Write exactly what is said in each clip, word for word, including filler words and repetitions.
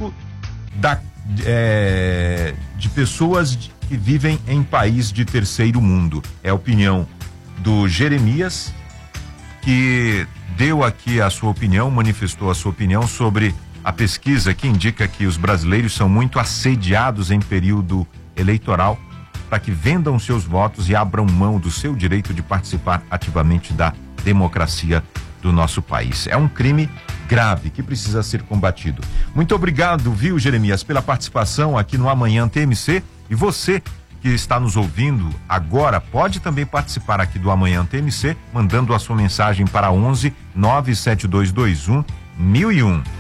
risco da, é, de pessoas que vivem em país de terceiro mundo. É a opinião do Jeremias, que deu aqui a sua opinião, manifestou a sua opinião sobre a pesquisa que indica que os brasileiros são muito assediados em período eleitoral para que vendam seus votos e abram mão do seu direito de participar ativamente da democracia do nosso país. É um crime grave que precisa ser combatido. Muito obrigado, viu, Jeremias, pela participação aqui no Amanhã T M C. E você que está nos ouvindo agora pode também participar aqui do Amanhã T M C, mandando a sua mensagem para onze nove sete dois dois um mil e um.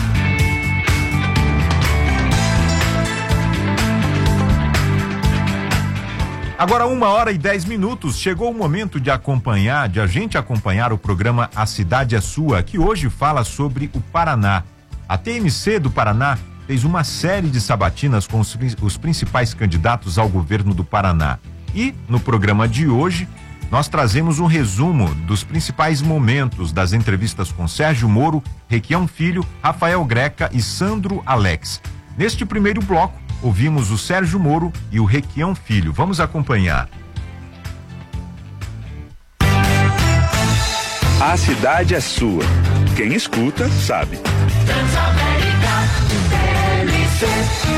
Agora uma hora e dez minutos, chegou o momento de acompanhar, de a gente acompanhar o programa A Cidade é Sua, que hoje fala sobre o Paraná. A T M C do Paraná fez uma série de sabatinas com os, os principais candidatos ao governo do Paraná. E no programa de hoje, nós trazemos um resumo dos principais momentos das entrevistas com Sérgio Moro, Requião Filho, Rafael Greca e Sandro Alex. Neste primeiro bloco, ouvimos o Sérgio Moro e o Requião Filho. Vamos acompanhar. A cidade é sua. Quem escuta, sabe. Transamérica, T M C.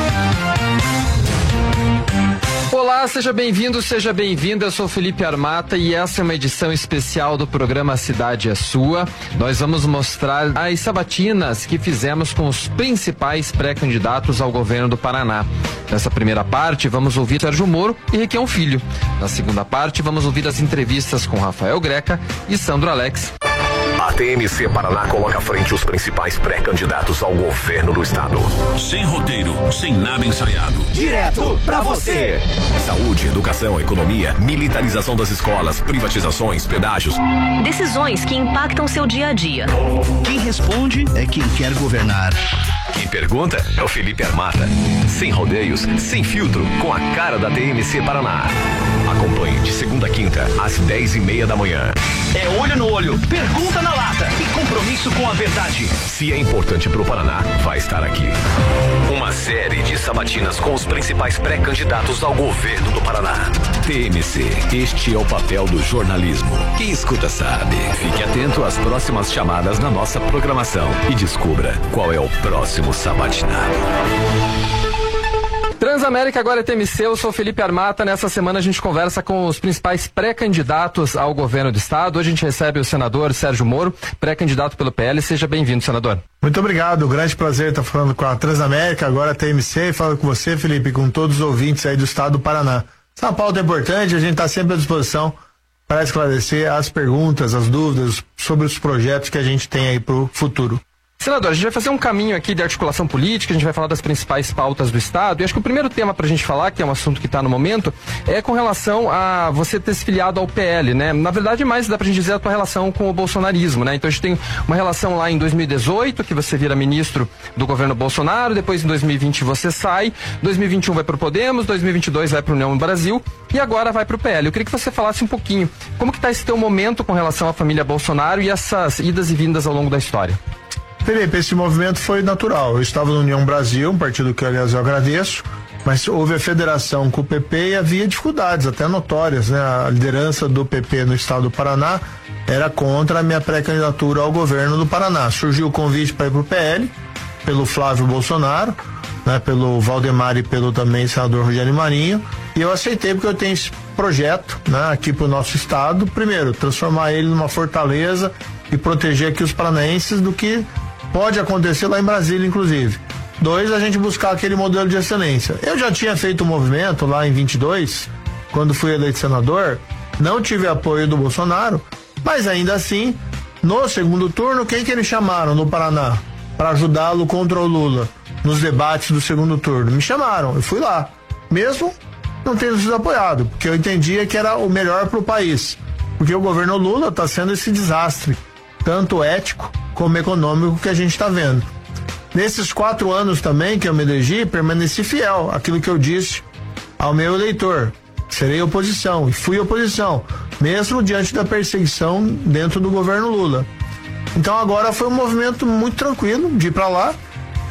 Olá, seja bem-vindo, seja bem-vinda. Eu sou Felipe Armata e essa é uma edição especial do programa Cidade é Sua. Nós vamos mostrar as sabatinas que fizemos com os principais pré-candidatos ao governo do Paraná. Nessa primeira parte, vamos ouvir Sérgio Moro e Requião Filho. Na segunda parte, vamos ouvir as entrevistas com Rafael Greca e Sandro Alex. A T M C Paraná coloca à frente os principais pré-candidatos ao governo do estado. Sem roteiro, sem nada ensaiado. Direto pra você. Saúde, educação, economia, militarização das escolas, privatizações, pedágios. Decisões que impactam seu dia a dia. Quem responde é quem quer governar. Quem pergunta é o Felipe Armata. Sem rodeios, sem filtro, com a cara da T M C Paraná. Acompanhe de segunda a quinta, às dez e meia da manhã. É olho no olho, pergunta na lata e compromisso com a verdade. Se é importante pro Paraná, vai estar aqui. Uma série de sabatinas com os principais pré-candidatos ao governo do Paraná. T M C, este é o papel do jornalismo. Quem escuta sabe. Fique atento às próximas chamadas na nossa programação e descubra qual é o próximo sabatinado. Transamérica, agora é T M C, eu sou Felipe Armata. Nessa semana a gente conversa com os principais pré-candidatos ao governo do estado. Hoje a gente recebe o senador Sérgio Moro, pré-candidato pelo P L. Seja bem-vindo, senador. Muito obrigado, grande prazer estar falando com a Transamérica, agora a T M C, e falando com você, Felipe, com todos os ouvintes aí do estado do Paraná. Essa é uma pauta importante, a gente está sempre à disposição para esclarecer as perguntas, as dúvidas sobre os projetos que a gente tem aí para o futuro. Senador, a gente vai fazer um caminho aqui de articulação política, a gente vai falar das principais pautas do estado, e acho que o primeiro tema pra gente falar, que é um assunto que está no momento, é com relação a você ter se filiado ao P L, né? Na verdade, mais dá pra gente dizer a tua relação com o bolsonarismo, né? Então a gente tem uma relação lá em dois mil e dezoito, que você vira ministro do governo Bolsonaro, depois em dois mil e vinte você sai, dois mil e vinte e um vai pro Podemos, dois mil e vinte e dois vai pro União Brasil, e agora vai pro P L. Eu queria que você falasse um pouquinho, como que tá esse teu momento com relação à família Bolsonaro e essas idas e vindas ao longo da história? Felipe, esse movimento foi natural. Eu estava no União Brasil, um partido que, aliás, eu agradeço, mas houve a federação com o P P e havia dificuldades, até notórias, né? A liderança do P P no estado do Paraná era contra a minha pré-candidatura ao governo do Paraná. Surgiu o convite para ir para o P L, pelo Flávio Bolsonaro, né? Pelo Valdemar e pelo também senador Rogério Marinho, e eu aceitei porque eu tenho esse projeto, né? Aqui para o nosso estado. Primeiro, transformar ele numa fortaleza e proteger aqui os paranaenses do que pode acontecer lá em Brasília, inclusive. Dois, a gente buscar aquele modelo de excelência. Eu já tinha feito um movimento lá em vinte e dois, quando fui eleito senador, não tive apoio do Bolsonaro, mas ainda assim, no segundo turno, quem que eles chamaram no Paraná para ajudá-lo contra o Lula nos debates do segundo turno? Me chamaram, eu fui lá, mesmo não tendo sido apoiado, porque eu entendia que era o melhor para o país, porque o governo Lula está sendo esse desastre, tanto ético como econômico que a gente está vendo. Nesses quatro anos também que eu me elegi, permaneci fiel àquilo que eu disse ao meu eleitor. Serei oposição, e fui oposição, mesmo diante da perseguição dentro do governo Lula. Então agora foi um movimento muito tranquilo de ir para lá,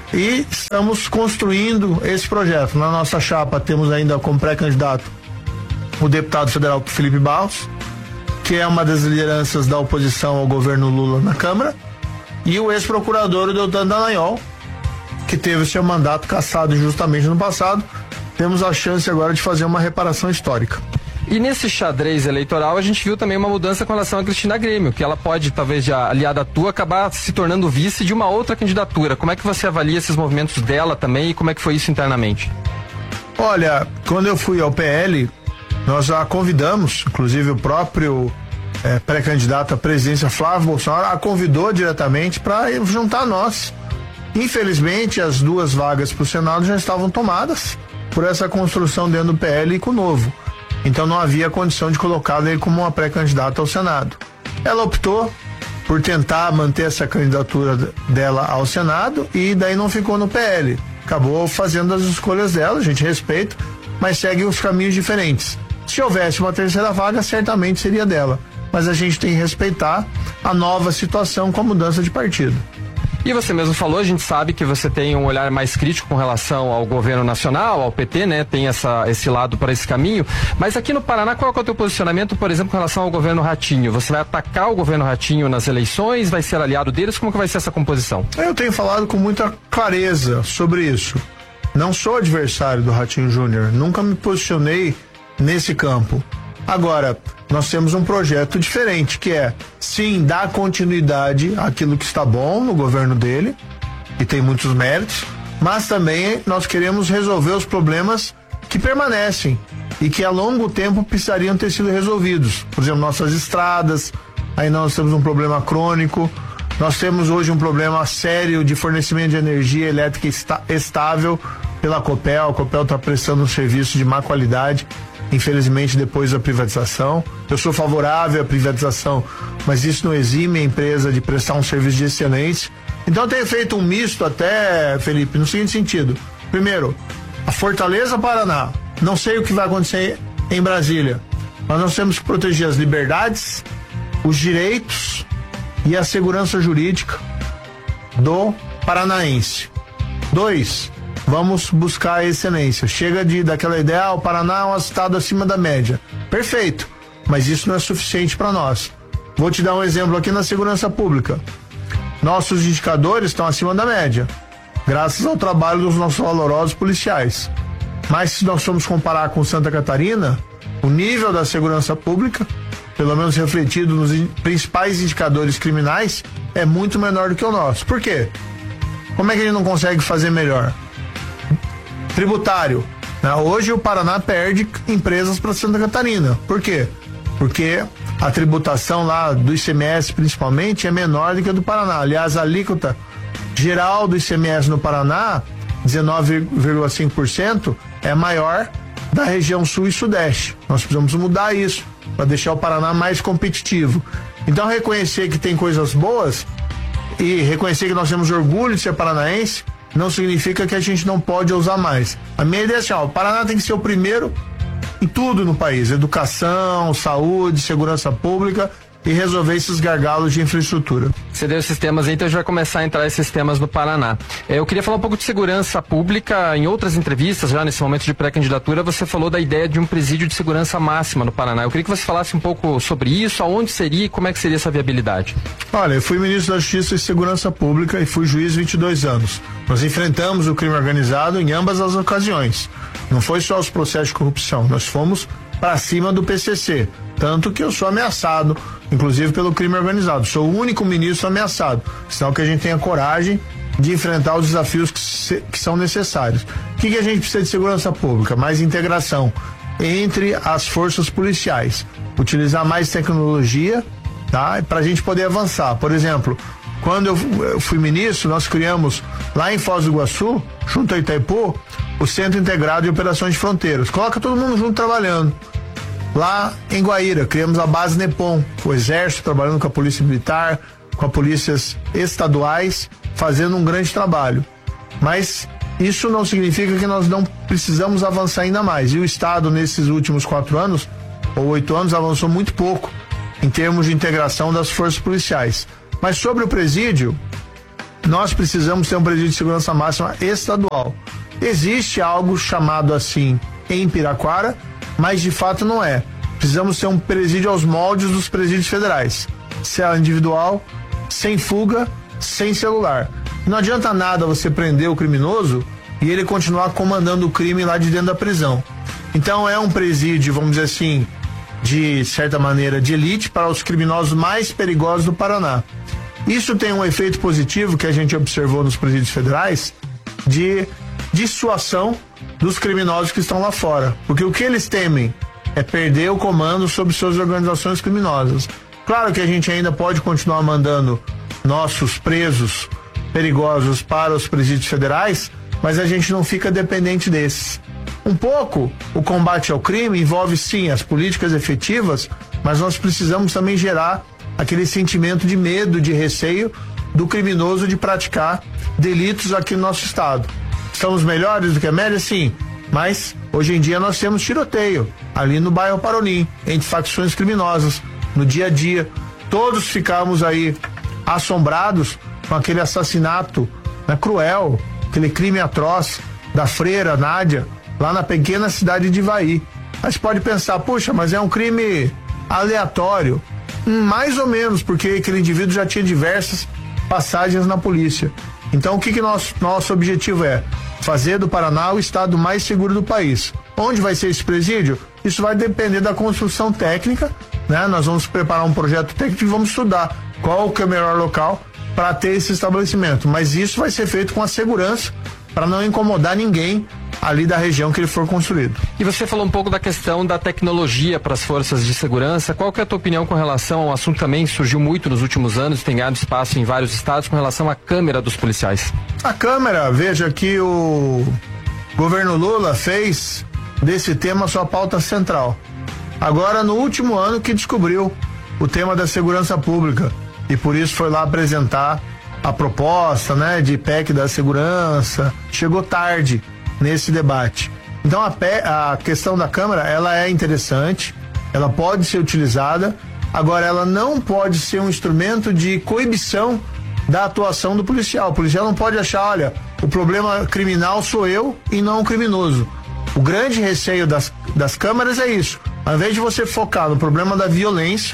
e estamos construindo esse projeto. Na nossa chapa temos ainda como pré-candidato o deputado federal Felipe Barros, que é uma das lideranças da oposição ao governo Lula na Câmara, e o ex-procurador Deltan Dallagnol, que teve seu mandato cassado injustamente no passado. Temos a chance agora de fazer uma reparação histórica. E nesse xadrez eleitoral a gente viu também uma mudança com relação a Cristina Grêmio, que ela pode, talvez já aliada à tua, acabar se tornando vice de uma outra candidatura. Como é que você avalia esses movimentos dela também e como é que foi isso internamente? Olha, quando eu fui ao P L, nós já convidamos, inclusive o próprio é, pré-candidato à presidência Flávio Bolsonaro a convidou diretamente para juntar nós. Infelizmente, as duas vagas para o Senado já estavam tomadas por essa construção dentro do P L e com o Novo. Então não havia condição de colocá-la como uma pré-candidata ao Senado. Ela optou por tentar manter essa candidatura dela ao Senado e daí não ficou no P L. Acabou fazendo as escolhas dela, a gente respeita, mas segue os caminhos diferentes. Se houvesse uma terceira vaga, certamente seria dela. Mas a gente tem que respeitar a nova situação com a mudança de partido. E você mesmo falou, a gente sabe que você tem um olhar mais crítico com relação ao governo nacional, ao P T, né? Tem essa, esse lado para esse caminho. Mas aqui no Paraná, qual é o teu posicionamento, por exemplo, com relação ao governo Ratinho? Você vai atacar o governo Ratinho nas eleições? Vai ser aliado deles? Como que vai ser essa composição? Eu tenho falado com muita clareza sobre isso. Não sou adversário do Ratinho Júnior. Nunca me posicionei nesse campo. Agora, nós temos um projeto diferente, que é, sim, dar continuidade àquilo que está bom no governo dele, e tem muitos méritos, mas também nós queremos resolver os problemas que permanecem e que a longo tempo precisariam ter sido resolvidos. Por exemplo, nossas estradas, aí nós temos um problema crônico, nós temos hoje um problema sério de fornecimento de energia elétrica está, estável pela Copel. A Copel está prestando um serviço de má qualidade, infelizmente, depois da privatização. Eu sou favorável à privatização, mas isso não exime a empresa de prestar um serviço de excelência. Então eu tenho feito um misto até, Felipe, no seguinte sentido. Primeiro, a Fortaleza Paraná. Não sei o que vai acontecer em Brasília, mas nós temos que proteger as liberdades, os direitos e a segurança jurídica do paranaense. Dois, vamos buscar a excelência. Chega de, daquela ideia, ah, o Paraná é um estado acima da média. Perfeito, mas isso não é suficiente para nós. Vou te dar um exemplo aqui na segurança pública. Nossos indicadores estão acima da média, graças ao trabalho dos nossos valorosos policiais. Mas se nós formos comparar com Santa Catarina, o nível da segurança pública, pelo menos refletido nos in- principais indicadores criminais, é muito menor do que o nosso. Por quê? Como é que a gente não consegue fazer melhor? Tributário. Né? Hoje o Paraná perde empresas para Santa Catarina. Por quê? Porque a tributação lá do I C M S, principalmente, é menor do que a do Paraná. Aliás, a alíquota geral do I C M S no Paraná, dezenove vírgula cinco por cento, é maior da região sul e sudeste. Nós precisamos mudar isso para deixar o Paraná mais competitivo. Então, reconhecer que tem coisas boas e reconhecer que nós temos orgulho de ser paranaense não significa que a gente não pode usar mais. A minha ideia é assim, ó, o Paraná tem que ser o primeiro em tudo no país: educação, saúde, segurança pública, e resolver esses gargalos de infraestrutura. Você deu esses temas aí, então a gente vai começar a entrar esses temas no Paraná. Eu queria falar um pouco de segurança pública. Em outras entrevistas, já nesse momento de pré-candidatura, você falou da ideia de um presídio de segurança máxima no Paraná. Eu queria que você falasse um pouco sobre isso, aonde seria e como é que seria essa viabilidade. Olha, eu fui ministro da Justiça e Segurança Pública e fui juiz vinte e dois anos. Nós enfrentamos o crime organizado em ambas as ocasiões. Não foi só os processos de corrupção, nós fomos para cima do P C C. Tanto que eu sou ameaçado, inclusive pelo crime organizado. Sou o único ministro ameaçado. Sinal que a gente tenha coragem de enfrentar os desafios que, se, que são necessários. O que, que a gente precisa de segurança pública? Mais integração entre as forças policiais. Utilizar mais tecnologia, tá? Para a gente poder avançar. Por exemplo, quando eu, eu fui ministro, nós criamos lá em Foz do Iguaçu, junto a Itaipu, o Centro Integrado de Operações de Fronteiras. Coloca todo mundo junto trabalhando. Lá em Guaíra, criamos a base Nepom, o Exército trabalhando com a Polícia Militar, com as polícias estaduais, fazendo um grande trabalho. Mas isso não significa que nós não precisamos avançar ainda mais. E o Estado, nesses últimos quatro anos, ou oito anos, avançou muito pouco em termos de integração das forças policiais. Mas sobre o presídio, nós precisamos ter um presídio de segurança máxima estadual. Existe algo chamado assim em Piraquara, mas de fato não é. Precisamos ter um presídio aos moldes dos presídios federais. Cela individual, sem fuga, sem celular. Não adianta nada você prender o criminoso e ele continuar comandando o crime lá de dentro da prisão. Então é um presídio, vamos dizer assim, de certa maneira de elite para os criminosos mais perigosos do Paraná. Isso tem um efeito positivo que a gente observou nos presídios federais de dissuasão dos criminosos que estão lá fora, porque o que eles temem é perder o comando sobre suas organizações criminosas. Claro que a gente ainda pode continuar mandando nossos presos perigosos para os presídios federais, mas a gente não fica dependente desses. Um pouco o combate ao crime envolve sim as políticas efetivas, mas nós precisamos também gerar aquele sentimento de medo, de receio do criminoso de praticar delitos aqui no nosso estado. Estamos melhores do que a média? Sim, mas hoje em dia nós temos tiroteio ali no bairro Paronim, entre facções criminosas, no dia a dia. Todos ficamos aí assombrados com aquele assassinato, né, cruel, aquele crime atroz da freira Nádia, lá na pequena cidade de Ivaí. Mas pode pensar, puxa, mas é um crime aleatório. Hum, mais ou menos, porque aquele indivíduo já tinha diversas passagens na polícia. Então o que que nosso, nosso objetivo é? Fazer do Paraná o estado mais seguro do país. Onde vai ser esse presídio? Isso vai depender da construção técnica, né? Nós vamos preparar um projeto técnico e vamos estudar qual que é o melhor local para ter esse estabelecimento. Mas isso vai ser feito com a segurança para não incomodar ninguém ali da região que ele for construído. E você falou um pouco da questão da tecnologia para as forças de segurança. Qual que é a tua opinião com relação ao assunto que também surgiu muito nos últimos anos, tem ganhado espaço em vários estados, com relação à câmera dos policiais? A câmera, veja que o governo Lula fez desse tema sua pauta central. Agora, no último ano que descobriu o tema da segurança pública e por isso foi lá apresentar a proposta, né, de P E C da segurança. Chegou tarde nesse debate. Então a, P, a questão da câmera, ela é interessante, ela pode ser utilizada, agora ela não pode ser um instrumento de coibição da atuação do policial. O policial não pode achar, olha, o problema criminal sou eu e não o criminoso. O grande receio das, das câmeras é isso. Ao invés de você focar no problema da violência,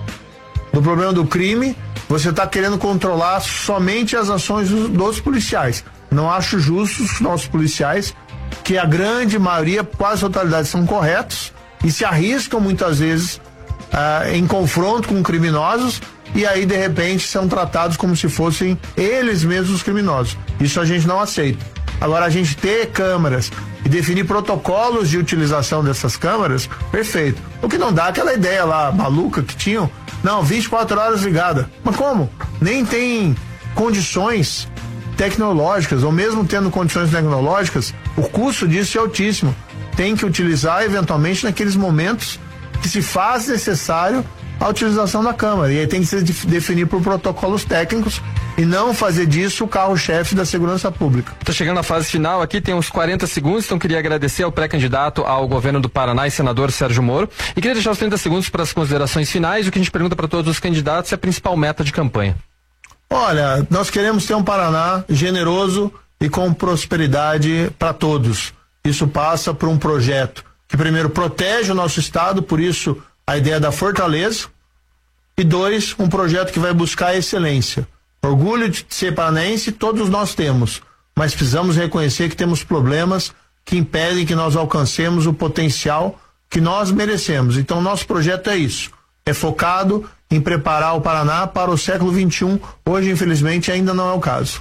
no problema do crime, você está querendo controlar somente as ações dos, dos policiais. Não acho justo os nossos policiais, que a grande maioria, quase a totalidade, são corretos e se arriscam muitas vezes ah, em confronto com criminosos e aí de repente são tratados como se fossem eles mesmos os criminosos. Isso a gente não aceita. Agora, a gente ter câmeras e definir protocolos de utilização dessas câmeras, perfeito. O que não dá aquela ideia lá maluca que tinham, não, vinte e quatro horas ligada. Mas como? Nem tem condições tecnológicas, ou mesmo tendo condições tecnológicas, o custo disso é altíssimo. Tem que utilizar eventualmente naqueles momentos que se faz necessário a utilização da câmera. E aí tem que se definir por protocolos técnicos e não fazer disso o carro-chefe da segurança pública. Tô chegando na fase final aqui, tem uns quarenta segundos, então queria agradecer ao pré-candidato ao governo do Paraná e senador Sérgio Moro, e queria deixar os trinta segundos para as considerações finais. O que a gente pergunta para todos os candidatos é a principal meta de campanha. Olha, nós queremos ter um Paraná generoso e com prosperidade para todos. Isso passa por um projeto que primeiro protege o nosso estado, por isso a ideia da fortaleza, e dois, um projeto que vai buscar a excelência. Orgulho de ser paranaense todos nós temos, mas precisamos reconhecer que temos problemas que impedem que nós alcancemos o potencial que nós merecemos. Então nosso projeto é isso, é focado em preparar o Paraná para o século vinte e um. Hoje, infelizmente, ainda não é o caso.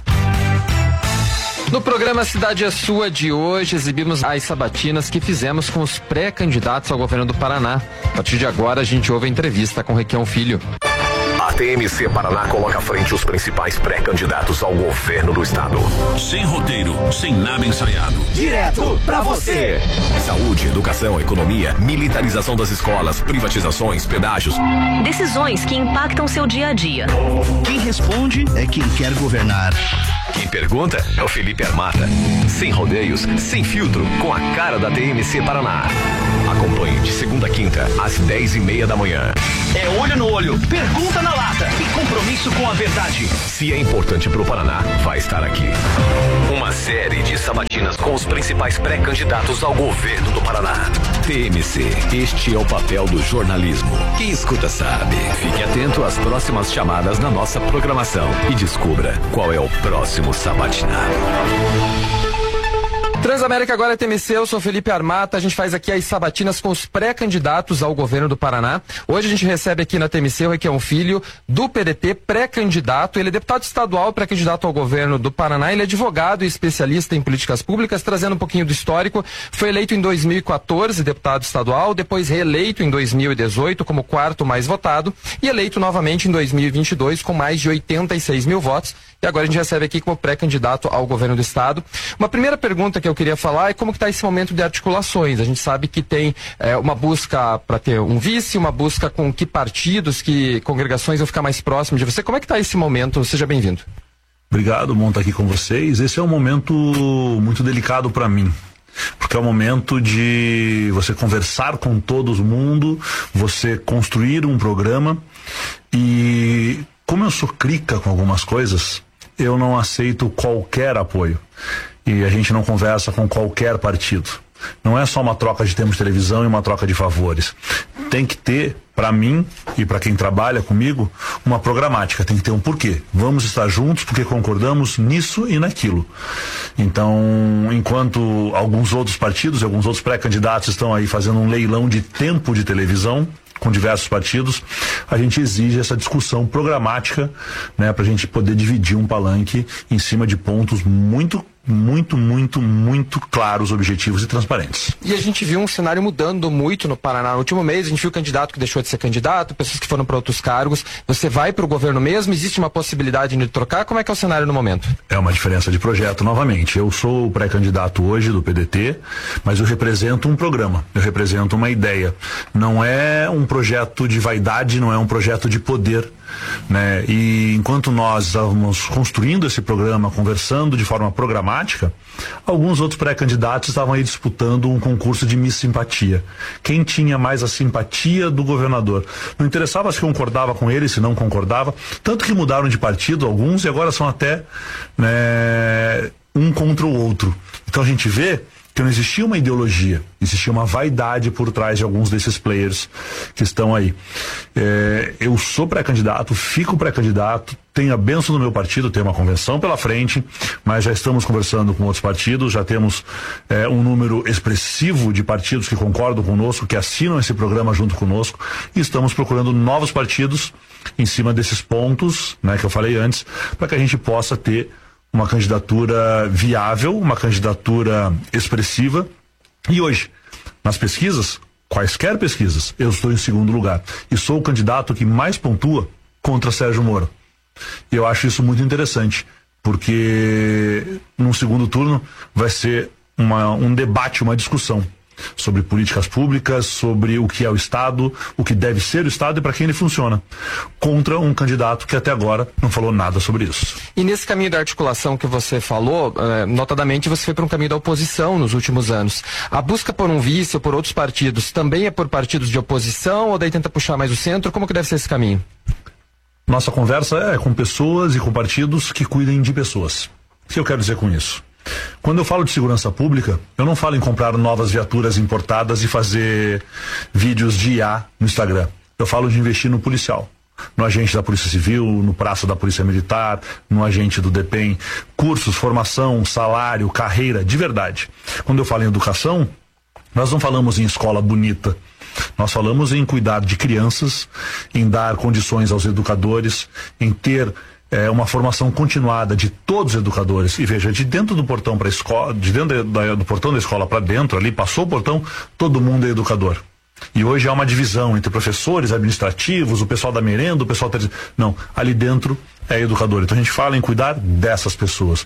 No programa Cidade é Sua de hoje, exibimos as sabatinas que fizemos com os pré-candidatos ao governo do Paraná. A partir de agora, a gente ouve a entrevista com Requião Filho. A T M C Paraná coloca à frente os principais pré-candidatos ao governo do estado. Sem roteiro, sem nada ensaiado. Direto pra você. Saúde, educação, economia, militarização das escolas, privatizações, pedágios. Decisões que impactam seu dia a dia. Quem responde é quem quer governar. Quem pergunta é o Felipe Armata. sem rodeios, sem filtro, com a cara da T M C Paraná. Acompanhe de segunda a quinta, às dez e meia da manhã. É olho no olho, pergunta na lata e compromisso com a verdade. Se é importante pro Paraná, vai estar aqui. Uma série de sabatinas com os principais pré-candidatos ao governo do Paraná. T M C, este é o papel do jornalismo. Quem escuta sabe. Fique atento às próximas chamadas na nossa programação e descubra qual é o próximo sabatinado. Transamérica agora é T M C, eu sou Felipe Armata, a gente faz aqui as sabatinas com os pré-candidatos ao governo do Paraná. Hoje a gente recebe aqui na T M C o Requião Filho, do P D T, pré-candidato. Ele é deputado estadual, pré-candidato ao governo do Paraná. Ele é advogado e especialista em políticas públicas, trazendo um pouquinho do histórico. Foi eleito em dois mil e quatorze, deputado estadual, depois reeleito em dois mil e dezoito como quarto mais votado e eleito novamente em dois mil e vinte e dois com mais de oitenta e seis mil votos. E agora a gente recebe aqui como pré-candidato ao governo do estado. Uma primeira pergunta que eu queria falar é como que está esse momento de articulações. A gente sabe que tem é, uma busca para ter um vice, uma busca com que partidos, que congregações vão ficar mais próximos de você. Como é que está esse momento? Seja bem-vindo. Obrigado, bom estar aqui com vocês. Esse é um momento muito delicado para mim, porque é o momento de você conversar com todo mundo, você construir um programa e, como eu sou crica com algumas coisas, eu não aceito qualquer apoio e a gente não conversa com qualquer partido. Não é só uma troca de tempo de televisão e uma troca de favores. Tem que ter, para mim e para quem trabalha comigo, uma programática. Tem que ter um porquê. Vamos estar juntos porque concordamos nisso e naquilo. Então, enquanto alguns outros partidos e alguns outros pré-candidatos estão aí fazendo um leilão de tempo de televisão com diversos partidos, a gente exige essa discussão programática, né, para a gente poder dividir um palanque em cima de pontos muito muito, muito, muito claros, objetivos e transparentes. E a gente viu um cenário mudando muito no Paraná. No último mês, a gente viu candidato que deixou de ser candidato, pessoas que foram para outros cargos. Você vai para o governo mesmo? Existe uma possibilidade de trocar? Como é que é o cenário no momento? É uma diferença de projeto, novamente. Eu sou o pré-candidato hoje do P D T, mas eu represento um programa, eu represento uma ideia. Não é um projeto de vaidade, não é um projeto de poder, né? E enquanto nós estávamos construindo esse programa, conversando de forma programática, alguns outros pré-candidatos estavam aí disputando um concurso de Miss Simpatia. Quem tinha mais a simpatia do governador? Não interessava se concordava com ele, se não concordava, tanto que mudaram de partido alguns e agora são até, né, um contra o outro. Então a gente vê que não existia uma ideologia, existia uma vaidade por trás de alguns desses players que estão aí. É, eu sou pré-candidato, fico pré-candidato, tenho a bênção do meu partido, tenho uma convenção pela frente, mas já estamos conversando com outros partidos, já temos é, um número expressivo de partidos que concordam conosco, que assinam esse programa junto conosco, e estamos procurando novos partidos em cima desses pontos, né, que eu falei antes, para que a gente possa ter uma candidatura viável, uma candidatura expressiva. E hoje, nas pesquisas, quaisquer pesquisas, eu estou em segundo lugar. E sou o candidato que mais pontua contra Sérgio Moro. E eu acho isso muito interessante, porque no segundo turno vai ser uma, um debate, uma discussão sobre políticas públicas, sobre o que é o Estado, o que deve ser o Estado e para quem ele funciona, contra um candidato que até agora não falou nada sobre isso. E nesse caminho da articulação que você falou, eh, notadamente você foi para um caminho da oposição nos últimos anos. A busca por um vice ou por outros partidos também é por partidos de oposição ou daí tenta puxar mais o centro? Como que deve ser esse caminho? Nossa conversa é com pessoas e com partidos que cuidem de pessoas. O que eu quero dizer com isso? Quando eu falo de segurança pública, eu não falo em comprar novas viaturas importadas e fazer vídeos de I A no Instagram. Eu falo de investir no policial, no agente da Polícia Civil, no praça da Polícia Militar, no agente do DEPEN, cursos, formação, salário, carreira, de verdade. Quando eu falo em educação, nós não falamos em escola bonita. Nós falamos em cuidar de crianças, em dar condições aos educadores, em ter É uma formação continuada de todos os educadores. E veja, de dentro do portão para a escola, de dentro da, do portão da escola para dentro, ali passou o portão, todo mundo é educador. E hoje há uma divisão entre professores, administrativos, o pessoal da merenda, o pessoal tá, não, ali dentro é educador. Então a gente fala em cuidar dessas pessoas.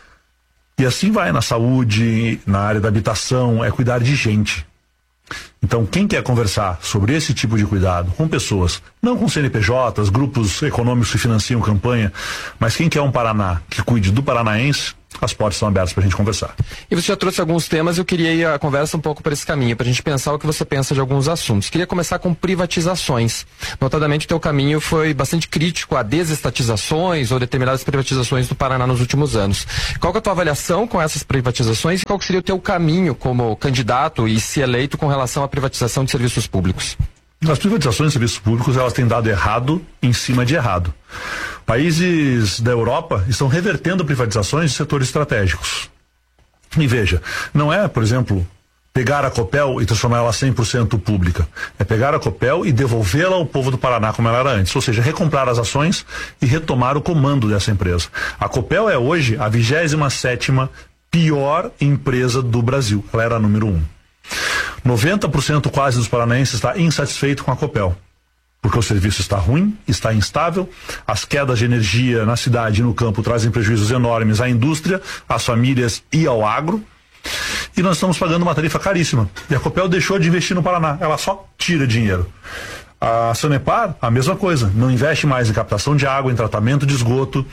E assim vai na saúde, na área da habitação, é cuidar de gente. Então, quem quer conversar sobre esse tipo de cuidado com pessoas, não com C N P Js, grupos econômicos que financiam campanha, mas quem quer um Paraná que cuide do paranaense, as portas estão abertas para a gente conversar. E você já trouxe alguns temas, eu queria ir a conversa um pouco por esse caminho, para a gente pensar o que você pensa de alguns assuntos. Queria começar com privatizações. Notadamente, o teu caminho foi bastante crítico a desestatizações ou determinadas privatizações do Paraná nos últimos anos. Qual que é a tua avaliação com essas privatizações e qual que seria o teu caminho como candidato e se eleito com relação à privatização de serviços públicos? As privatizações de serviços públicos, elas têm dado errado em cima de errado. Países da Europa estão revertendo privatizações de setores estratégicos. E veja, não é, por exemplo, pegar a Copel e transformar ela cem por cento pública. É pegar a Copel e devolvê-la ao povo do Paraná como ela era antes. Ou seja, recomprar as ações e retomar o comando dessa empresa. A Copel é hoje a vigésima sétima pior empresa do Brasil. Ela era a número um. noventa por cento quase dos paranaenses está insatisfeito com a Copel. Porque o serviço está ruim, está instável, as quedas de energia na cidade e no campo trazem prejuízos enormes à indústria, às famílias e ao agro. E nós estamos pagando uma tarifa caríssima. E a Copel deixou de investir no Paraná, ela só tira dinheiro. A Sanepar, a mesma coisa, não investe mais em captação de água, em tratamento de esgoto,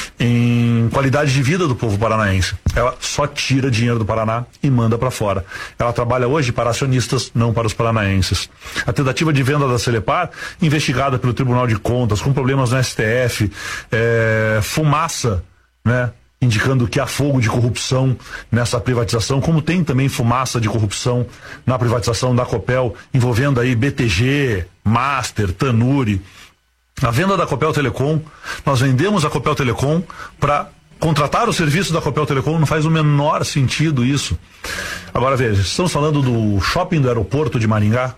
em qualidade de vida do povo paranaense. Ela só tira dinheiro do Paraná e manda para fora. Ela trabalha hoje para acionistas, não para os paranaenses. A tentativa de venda da Celepar, investigada pelo Tribunal de Contas, com problemas no S T F, é, fumaça, né? Indicando que há fogo de corrupção nessa privatização, como tem também fumaça de corrupção na privatização da Copel, envolvendo aí B T G, Master, Tanuri. A venda da Copel Telecom, nós vendemos a Copel Telecom para contratar o serviço da Copel Telecom, não faz o menor sentido isso. Agora veja, estamos falando do shopping do aeroporto de Maringá.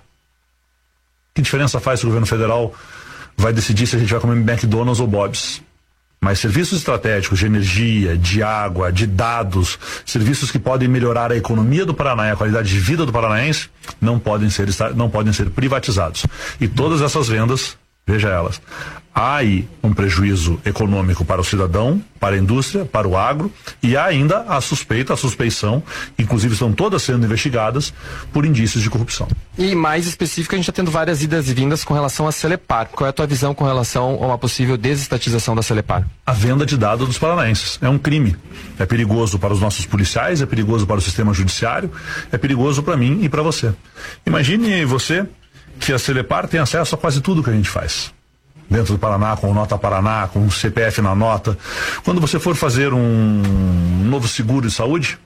Que diferença faz se o governo federal vai decidir se a gente vai comer McDonald's ou Bob's? Mas serviços estratégicos de energia, de água, de dados, serviços que podem melhorar a economia do Paraná e a qualidade de vida do paranaense, não podem ser, não podem ser privatizados. E todas essas vendas, veja elas, há aí um prejuízo econômico para o cidadão, para a indústria, para o agro, e há ainda a suspeita, a suspeição, inclusive estão todas sendo investigadas por indícios de corrupção. E mais específico, a gente está tendo várias idas e vindas com relação à Celepar. Qual é a tua visão com relação a uma possível desestatização da Celepar? A venda de dados dos paranaenses é um crime. É perigoso para os nossos policiais, é perigoso para o sistema judiciário, é perigoso para mim e para você. Imagine você que a Celepar tem acesso a quase tudo que a gente faz. Dentro do Paraná, com o Nota Paraná, com o C P F na nota. Quando você for fazer um novo seguro de saúde,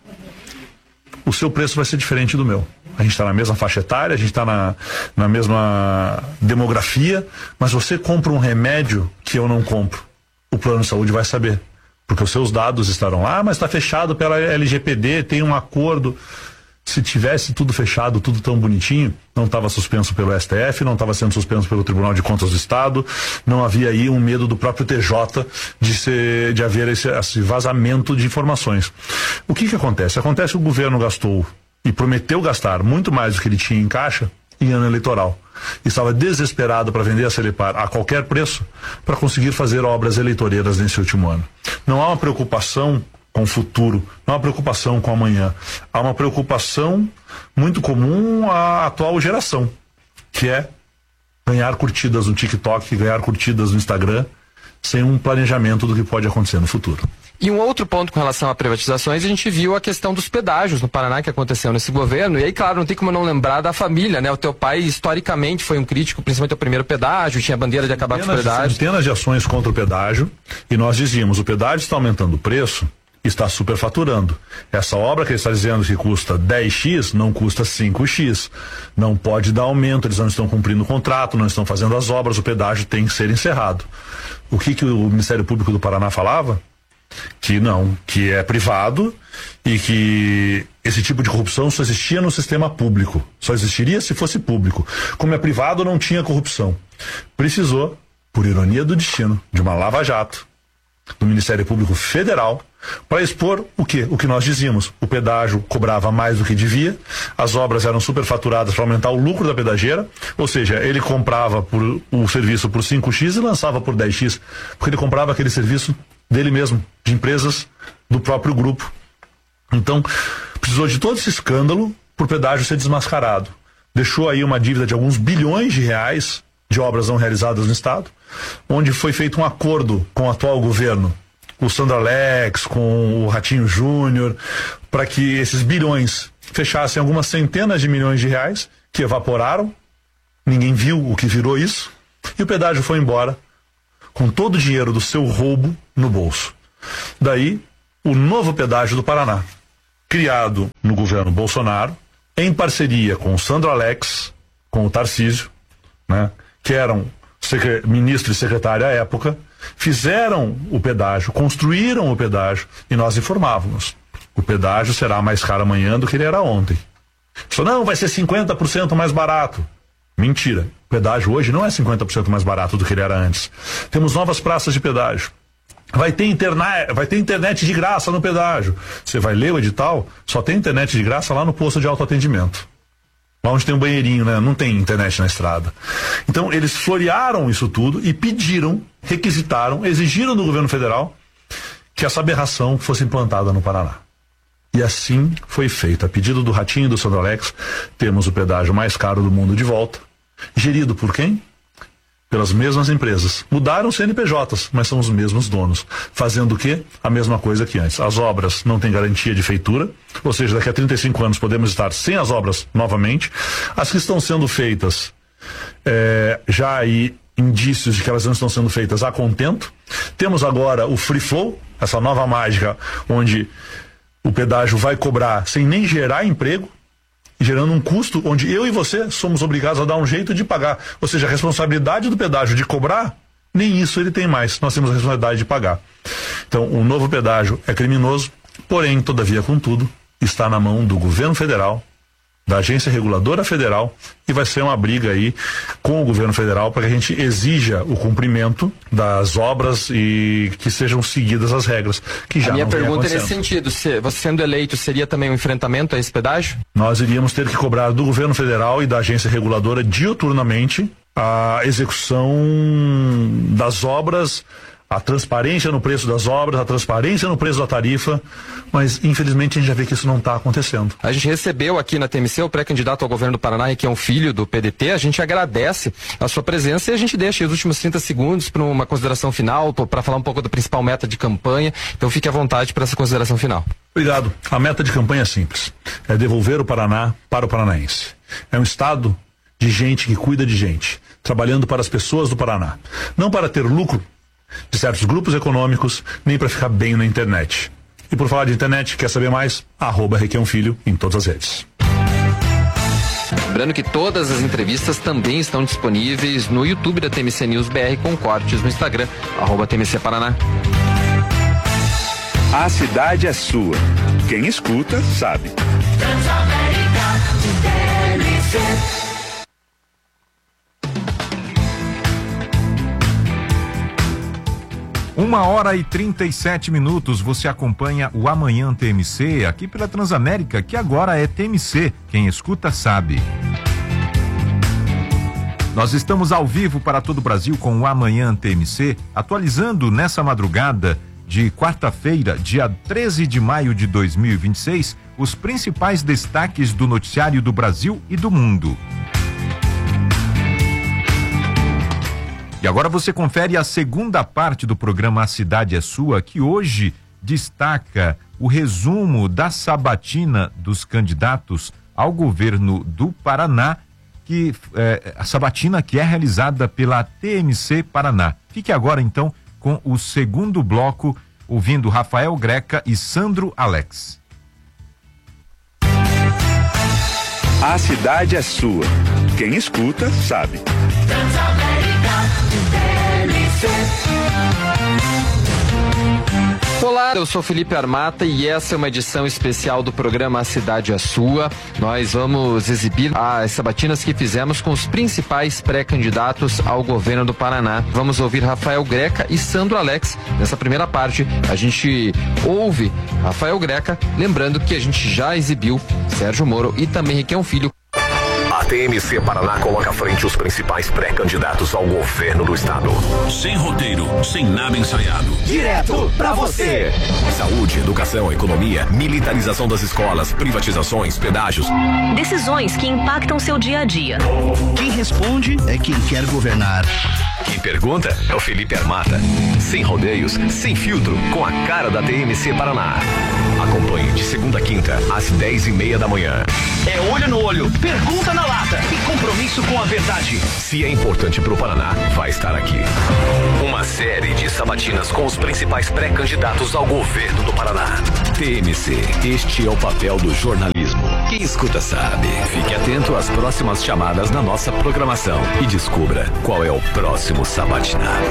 o seu preço vai ser diferente do meu. A gente está na mesma faixa etária, a gente está na, na mesma demografia, mas você compra um remédio que eu não compro. O plano de saúde vai saber, porque os seus dados estarão lá, ah, mas está fechado pela L G P D, tem um acordo. Se tivesse tudo fechado, tudo tão bonitinho, não estava suspenso pelo S T F, não estava sendo suspenso pelo Tribunal de Contas do Estado, não havia aí um medo do próprio T J de, ser, de haver esse, esse vazamento de informações. O que que acontece? Acontece que o governo gastou e prometeu gastar muito mais do que ele tinha em caixa em ano eleitoral. Estava desesperado para vender a Celepar a qualquer preço para conseguir fazer obras eleitoreiras nesse último ano. Não há uma preocupação com o futuro, não há uma preocupação com amanhã. Há uma preocupação muito comum à atual geração, que é ganhar curtidas no TikTok, ganhar curtidas no Instagram, sem um planejamento do que pode acontecer no futuro. E um outro ponto com relação a privatizações, a gente viu a questão dos pedágios no Paraná que aconteceu nesse governo, e aí, claro, não tem como não lembrar da família, né? O teu pai, historicamente, foi um crítico, principalmente ao primeiro pedágio, tinha a bandeira de acabar centenas, com o pedágio. Centenas de ações contra o pedágio, e nós dizíamos, o pedágio está aumentando o preço, está superfaturando. Essa obra que ele está dizendo que custa dez x, não custa cinco x. Não pode dar aumento, eles não estão cumprindo o contrato, não estão fazendo as obras, o pedágio tem que ser encerrado. O que que o Ministério Público do Paraná falava? Que não, que é privado e que esse tipo de corrupção só existia no sistema público. Só existiria se fosse público. Como é privado, não tinha corrupção. Precisou, por ironia do destino, de uma lava-jato do Ministério Público Federal para expor o que? O que nós dizíamos. O pedágio cobrava mais do que devia, as obras eram superfaturadas para aumentar o lucro da pedageira, ou seja, ele comprava por, o serviço por cinco x e lançava por dez x, porque ele comprava aquele serviço dele mesmo, de empresas do próprio grupo. Então, precisou de todo esse escândalo por pedágio ser desmascarado. Deixou aí uma dívida de alguns bilhões de reais de obras não realizadas no Estado, onde foi feito um acordo com o atual governo, o Sandro Alex, com o Ratinho Júnior, para que esses bilhões fechassem algumas centenas de milhões de reais, que evaporaram, ninguém viu o que virou isso, e o pedágio foi embora com todo o dinheiro do seu roubo no bolso. Daí, o novo pedágio do Paraná, criado no governo Bolsonaro, em parceria com o Sandro Alex, com o Tarcísio, né, que eram ministro e secretário à época, fizeram o pedágio, construíram o pedágio, e nós informávamos: o pedágio será mais caro amanhã do que ele era ontem. Só não, vai ser cinquenta por cento mais barato. Mentira. O pedágio hoje não é cinquenta por cento mais barato do que ele era antes. Temos novas praças de pedágio. Vai ter internet, vai ter internet de graça no pedágio. Você vai ler o edital, só tem internet de graça lá no posto de autoatendimento. Lá onde tem um banheirinho, né? Não tem internet na estrada. Então, eles florearam isso tudo e pediram, requisitaram, exigiram do governo federal que essa aberração fosse implantada no Paraná. E assim foi feito. A pedido do Ratinho e do Sandro Alex, temos o pedágio mais caro do mundo de volta. Gerido por quem? Pelas mesmas empresas. Mudaram os C N P Js, mas são os mesmos donos. Fazendo o quê? A mesma coisa que antes. As obras não têm garantia de feitura, ou seja, daqui a trinta e cinco anos podemos estar sem as obras novamente. As que estão sendo feitas, é, já há aí indícios de que elas não estão sendo feitas a contento. Temos agora o Free Flow, essa nova mágica, onde o pedágio vai cobrar sem nem gerar emprego, gerando um custo onde eu e você somos obrigados a dar um jeito de pagar. Ou seja, a responsabilidade do pedágio de cobrar, nem isso ele tem mais. Nós temos a responsabilidade de pagar. Então, o novo pedágio é criminoso, porém, todavia, contudo, está na mão do governo federal, da Agência Reguladora Federal, e vai ser uma briga aí com o governo federal para que a gente exija o cumprimento das obras e que sejam seguidas as regras, que já A minha não vem pergunta é nesse acontecendo. sentido: se você sendo eleito, seria também um enfrentamento a esse pedágio? Nós iríamos ter que cobrar do governo federal e da agência reguladora diuturnamente a execução das obras, a transparência no preço das obras, a transparência no preço da tarifa, mas infelizmente a gente já vê que isso não está acontecendo. A gente recebeu aqui na T M C o pré-candidato ao governo do Paraná, que é um filho do P D T. A gente agradece a sua presença e a gente deixa os últimos trinta segundos para uma consideração final, para falar um pouco da principal meta de campanha. Então fique à vontade para essa consideração final. Obrigado. A meta de campanha é simples: é devolver o Paraná para o paranaense. É um estado de gente que cuida de gente, trabalhando para as pessoas do Paraná, não para ter lucro de certos grupos econômicos, nem para ficar bem na internet. E por falar de internet, quer saber mais? Arroba Requião Filho em todas as redes. Lembrando que todas as entrevistas também estão disponíveis no YouTube da T M C News B R, com cortes no Instagram, arroba T M C Paraná. A cidade é sua. Quem escuta, sabe. Uma hora e trinta e sete minutos, você acompanha o Amanhã T M C aqui pela Transamérica, que agora é T M C, quem escuta sabe. Nós estamos ao vivo para todo o Brasil com o Amanhã T M C, atualizando nessa madrugada de quarta-feira, dia treze de maio de dois mil e vinte e seis, os principais destaques do noticiário do Brasil e do mundo. E agora você confere a segunda parte do programa A Cidade é Sua, que hoje destaca o resumo da sabatina dos candidatos ao governo do Paraná, que é, a sabatina que é realizada pela T M C Paraná. Fique agora então com o segundo bloco, ouvindo Rafael Greca e Sandro Alex. A cidade é sua. Quem escuta, sabe. Olá, eu sou Felipe Armata e essa é uma edição especial do programa A Cidade é Sua. Nós vamos exibir as sabatinas que fizemos com os principais pré-candidatos ao governo do Paraná. Vamos ouvir Rafael Greca e Sandro Alex. Nessa primeira parte, a gente ouve Rafael Greca, lembrando que a gente já exibiu Sérgio Moro e também Requião Filho. A T M C Paraná coloca à frente os principais pré-candidatos ao governo do estado. Sem roteiro, sem nada ensaiado. Direto pra você. Saúde, educação, economia, militarização das escolas, privatizações, pedágios. Decisões que impactam seu dia a dia. Quem responde é quem quer governar. Quem pergunta é o Felipe Armata. Sem rodeios, sem filtro, com a cara da T M C Paraná. Acompanhe de segunda a quinta, às dez e meia da manhã. É olho no olho, pergunta na lata e compromisso com a verdade. Se é importante pro Paraná, vai estar aqui. Uma série de sabatinas com os principais pré-candidatos ao governo do Paraná. T M C, este é o papel do jornalismo. Quem escuta sabe. Fique atento às próximas chamadas na nossa programação e descubra qual é o próximo sabatinado.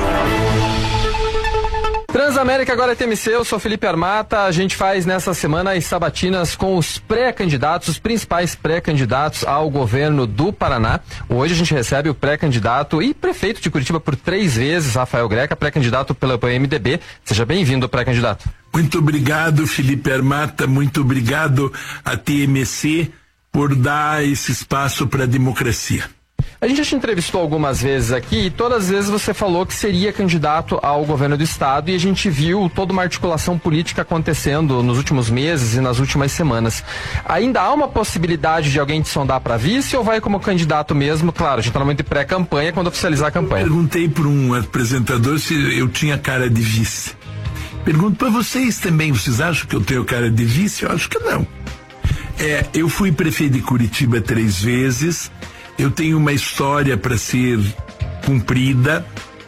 Transamérica agora é T M C, eu sou Felipe Armata. A gente faz nessa semana as sabatinas com os pré-candidatos, os principais pré-candidatos ao governo do Paraná. Hoje a gente recebe o pré-candidato e prefeito de Curitiba por três vezes, Rafael Greca, pré-candidato pela P M D B. Seja bem-vindo, pré-candidato. Muito obrigado, Felipe Armata, muito obrigado a T M C por dar esse espaço para a democracia. A gente já te entrevistou algumas vezes aqui e todas as vezes você falou que seria candidato ao governo do estado e a gente viu toda uma articulação política acontecendo nos últimos meses e nas últimas semanas. Ainda há uma possibilidade de alguém te sondar para vice ou vai como candidato mesmo? Claro, a gente está no momento de pré-campanha, quando oficializar a campanha. Eu perguntei para um apresentador se eu tinha cara de vice. Pergunto para vocês também, vocês acham que eu tenho cara de vice? Eu acho que não. É, eu fui prefeito de Curitiba três vezes. Eu tenho uma história para ser cumprida.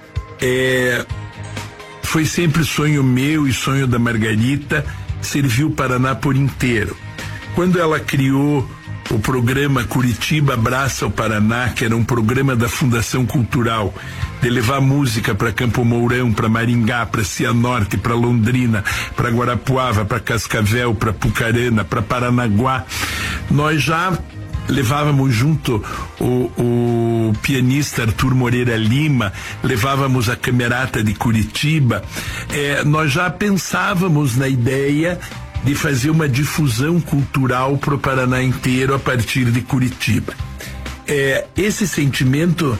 É, foi sempre sonho meu e sonho da Margarita servir o Paraná por inteiro. Quando ela criou o programa Curitiba Abraça o Paraná, que era um programa da Fundação Cultural, de levar música para Campo Mourão, para Maringá, para Cianorte, para Londrina, para Guarapuava, para Cascavel, para Pucarana, para Paranaguá, nós já levávamos junto o, o pianista Arthur Moreira Lima, levávamos a Camerata de Curitiba, é, nós já pensávamos na ideia de fazer uma difusão cultural para o Paraná inteiro a partir de Curitiba. É, esse sentimento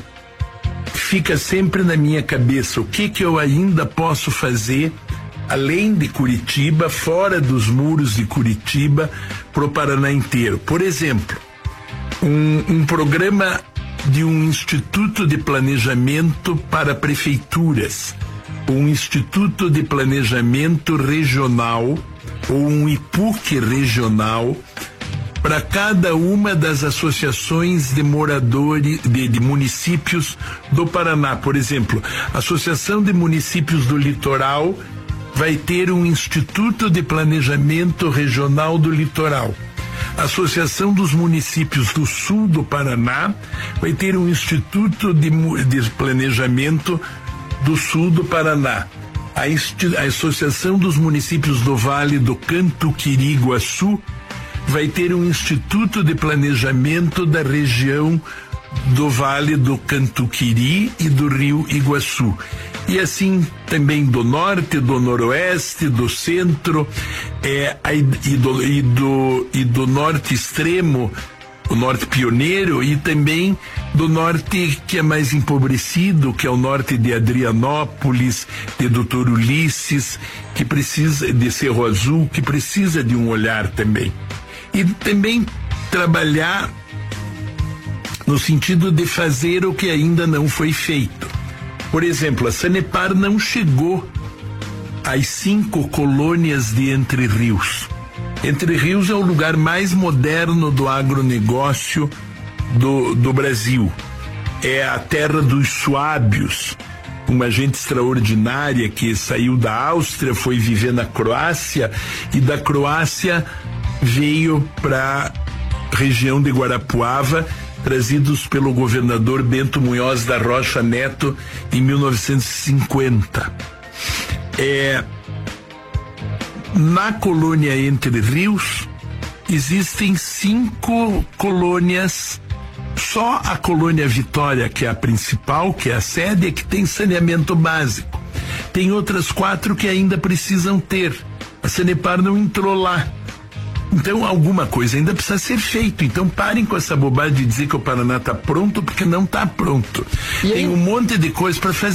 fica sempre na minha cabeça. O que que eu ainda posso fazer além de Curitiba, fora dos muros de Curitiba, para o Paraná inteiro? Por exemplo, um, um programa de um Instituto de Planejamento para prefeituras, um Instituto de Planejamento Regional ou um I P U C regional para cada uma das associações de moradores de, de municípios do Paraná. Por exemplo, a Associação de Municípios do Litoral vai ter um Instituto de Planejamento Regional do Litoral. A Associação dos Municípios do Sul do Paraná vai ter um Instituto de, de Planejamento do Sul do Paraná. A, Insti- a Associação dos Municípios do Vale do Cantuquiri-Iguaçu vai ter um Instituto de Planejamento da região do Vale do Cantuquiri e do Rio Iguaçu. E assim também do norte, do noroeste, do centro, é, e, do, e, do, e do norte extremo, o norte pioneiro, e também do norte que é mais empobrecido, que é o norte de Adrianópolis, de doutor Ulisses, que precisa de Cerro Azul, que precisa de um olhar também. E também trabalhar no sentido de fazer o que ainda não foi feito. Por exemplo, a Sanepar não chegou às cinco colônias de Entre Rios. Entre Rios é o lugar mais moderno do agronegócio do, do Brasil. É a terra dos suábios, uma gente extraordinária que saiu da Áustria, foi viver na Croácia e da Croácia veio para a região de Guarapuava, trazidos pelo governador Bento Munhoz da Rocha Neto em mil novecentos e cinquenta. É, na colônia Entre Rios existem cinco colônias. Só a colônia Vitória, que é a principal, que é a sede, é que tem saneamento básico. Tem outras quatro que ainda precisam ter. A Sanepar não entrou lá. Então alguma coisa ainda precisa ser feito. Então parem com essa bobagem de dizer que o Paraná está pronto, porque não está pronto. E tem aí, um monte de coisa para fazer.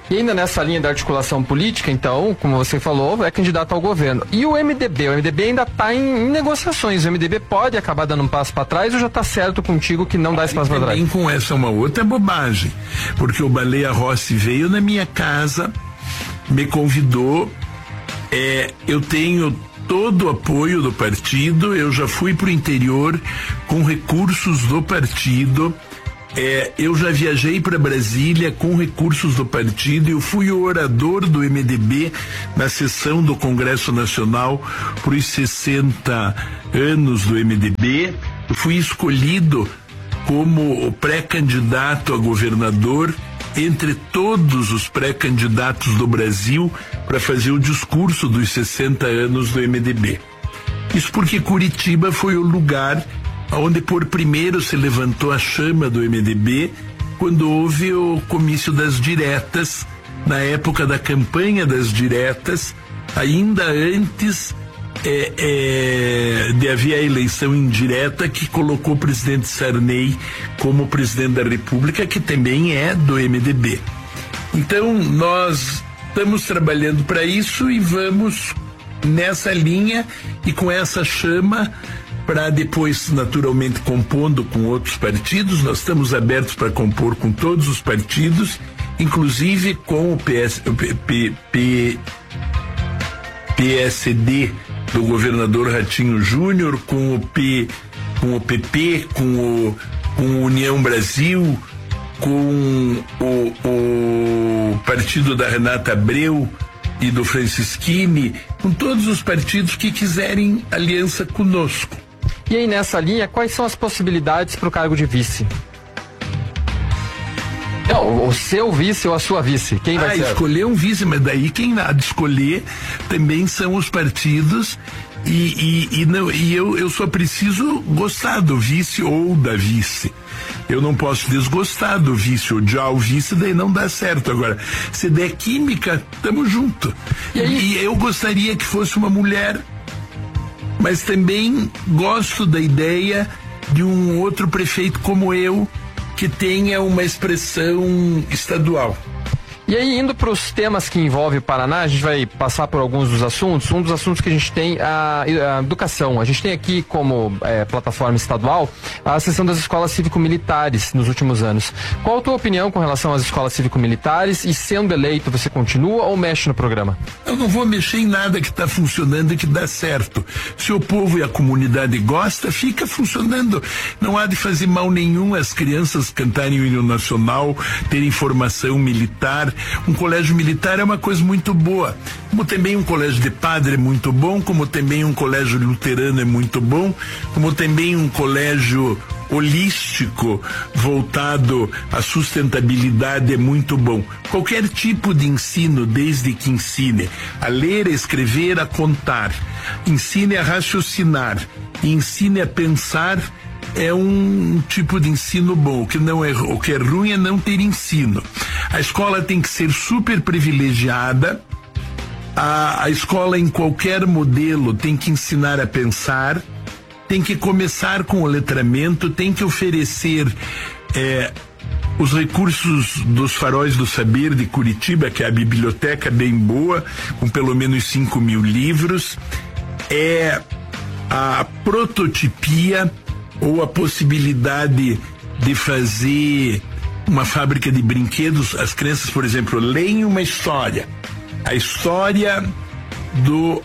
E ainda nessa linha da articulação política, então, como você falou, é candidato ao governo. E o M D B? O M D B ainda está em, em negociações. O M D B pode acabar dando um passo para trás ou já está certo contigo que não dá esse passo para trás? Também com essa uma outra bobagem, porque o Baleia Rossi veio na minha casa, me convidou, é, eu tenho todo o apoio do partido, eu já fui para o interior com recursos do partido. É, eu já viajei para Brasília com recursos do partido, eu fui o orador do M D B na sessão do Congresso Nacional para os sessenta anos do M D B, eu fui escolhido como o pré-candidato a governador entre todos os pré-candidatos do Brasil para fazer o discurso dos sessenta anos do M D B. Isso porque Curitiba foi o lugar onde por primeiro se levantou a chama do M D B quando houve o comício das diretas, na época da campanha das diretas, ainda antes é, é, de haver a eleição indireta que colocou o presidente Sarney como presidente da República, que também é do M D B. Então nós estamos trabalhando para isso e vamos nessa linha e com essa chama, para depois, naturalmente, compondo com outros partidos. Nós estamos abertos para compor com todos os partidos, inclusive com o P S, P, P, P, P S D do governador Ratinho Júnior, com o P, com o P P, com o, com o União Brasil, com o, o partido da Renata Abreu e do Francisquini, com todos os partidos que quiserem aliança conosco. E aí, nessa linha, quais são as possibilidades para o cargo de vice? Não, o seu vice ou a sua vice? Quem vai ah, ser? Escolher um vice, mas daí quem há de escolher também são os partidos e, e, e, não, e eu, eu só preciso gostar do vice ou da vice. Eu não posso desgostar do vice, odiar o vice, daí não dá certo. Agora, se der química, tamo junto. E, aí? E eu gostaria que fosse uma mulher, mas também gosto da ideia de um outro prefeito como eu, que tenha uma expressão estadual. E aí, indo para os temas que envolvem o Paraná, a gente vai passar por alguns dos assuntos. Um dos assuntos que a gente tem a, a educação. A gente tem aqui como é, plataforma estadual a sessão das escolas cívico-militares nos últimos anos. Qual a tua opinião com relação às escolas cívico-militares? E sendo eleito, você continua ou mexe no programa? Eu não vou mexer em nada que está funcionando e que dá certo. Se o povo e a comunidade gosta, fica funcionando. Não há de fazer mal nenhum as crianças cantarem o hino nacional, terem formação militar. Um colégio militar é uma coisa muito boa, como também um colégio de padre é muito bom, como também um colégio luterano é muito bom, como também um colégio holístico voltado à sustentabilidade é muito bom. Qualquer tipo de ensino, desde que ensine a ler, a escrever, a contar, ensine a raciocinar, ensine a pensar, é um tipo de ensino bom. O que não é, o que é ruim é não ter ensino. A escola tem que ser super privilegiada. A, a escola, em qualquer modelo, tem que ensinar a pensar, tem que começar com o letramento, tem que oferecer é, os recursos dos Faróis do Saber de Curitiba, que é a biblioteca bem boa, com pelo menos cinco mil livros. É a prototipia ou a possibilidade de fazer uma fábrica de brinquedos. As crianças, por exemplo, leem uma história, a história do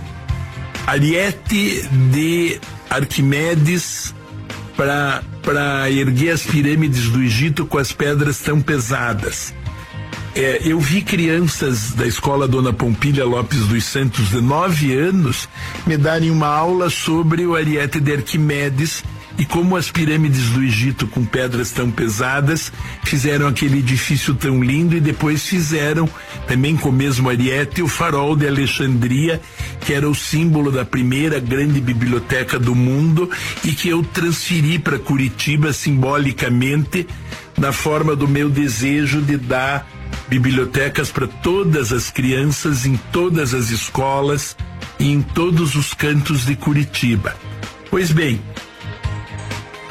ariete de Arquimedes para para erguer as pirâmides do Egito com as pedras tão pesadas. É, eu vi crianças da escola Dona Pompília Lopes dos Santos, de nove anos, me darem uma aula sobre o ariete de Arquimedes e como as pirâmides do Egito, com pedras tão pesadas, fizeram aquele edifício tão lindo, e depois fizeram, também com o mesmo ariete, o farol de Alexandria, que era o símbolo da primeira grande biblioteca do mundo e que eu transferi para Curitiba simbolicamente, na forma do meu desejo de dar bibliotecas para todas as crianças, em todas as escolas e em todos os cantos de Curitiba. Pois bem,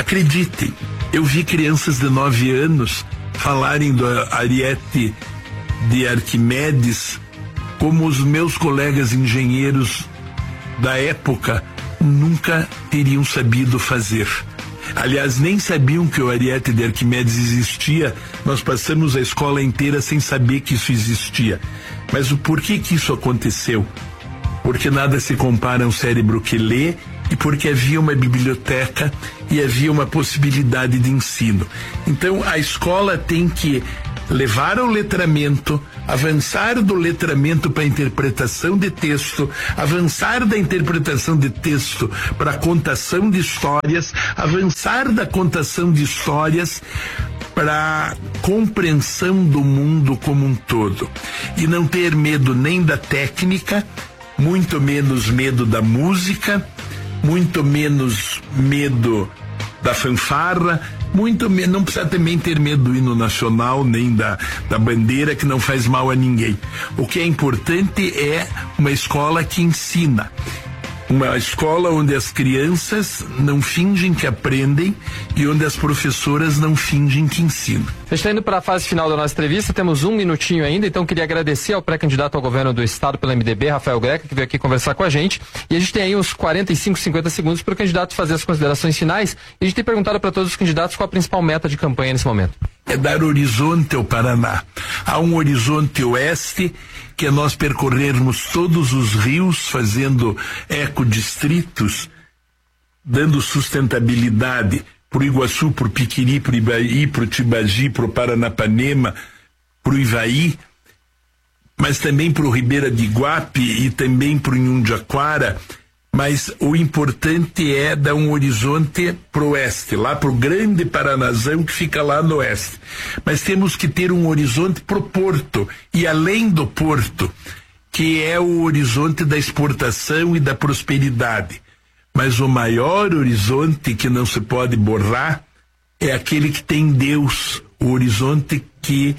acreditem, eu vi crianças de nove anos falarem do ariete de Arquimedes como os meus colegas engenheiros da época nunca teriam sabido fazer. Aliás, nem sabiam que o ariete de Arquimedes existia. Nós passamos a escola inteira sem saber que isso existia. Mas o porquê que isso aconteceu? Porque nada se compara a um cérebro que lê e porque havia uma biblioteca e havia uma possibilidade de ensino. Então, a escola tem que levar ao letramento, avançar do letramento para a interpretação de texto, avançar da interpretação de texto para a contação de histórias, avançar da contação de histórias para a compreensão do mundo como um todo. E não ter medo nem da técnica, muito menos medo da música, muito menos medo da fanfarra, muito menos, não precisa também ter medo do hino nacional, nem da, da bandeira, que não faz mal a ninguém. O que é importante é uma escola que ensina. Uma escola onde as crianças não fingem que aprendem e onde as professoras não fingem que ensinam. A gente está indo para a fase final da nossa entrevista, temos um minutinho ainda, então queria agradecer ao pré-candidato ao governo do estado pelo M D B, Rafael Greca, que veio aqui conversar com a gente, e a gente tem aí uns quarenta e cinco, cinquenta segundos para o candidato fazer as considerações finais, e a gente tem perguntado para todos os candidatos qual a principal meta de campanha nesse momento. É dar horizonte ao Paraná. Há um horizonte oeste, que é nós percorrermos todos os rios, fazendo ecodistritos, dando sustentabilidade pro Iguaçu, pro Piquiri, pro Ibaí, pro Tibagi, pro Paranapanema, pro Ivaí, mas também pro Ribeira de Iguape e também pro Inhundiaquara. Mas o importante é dar um horizonte pro oeste, lá pro grande Paranazão que fica lá no oeste. Mas temos que ter um horizonte pro porto e além do porto, que é o horizonte da exportação e da prosperidade. Mas o maior horizonte que não se pode borrar é aquele que tem Deus, o horizonte que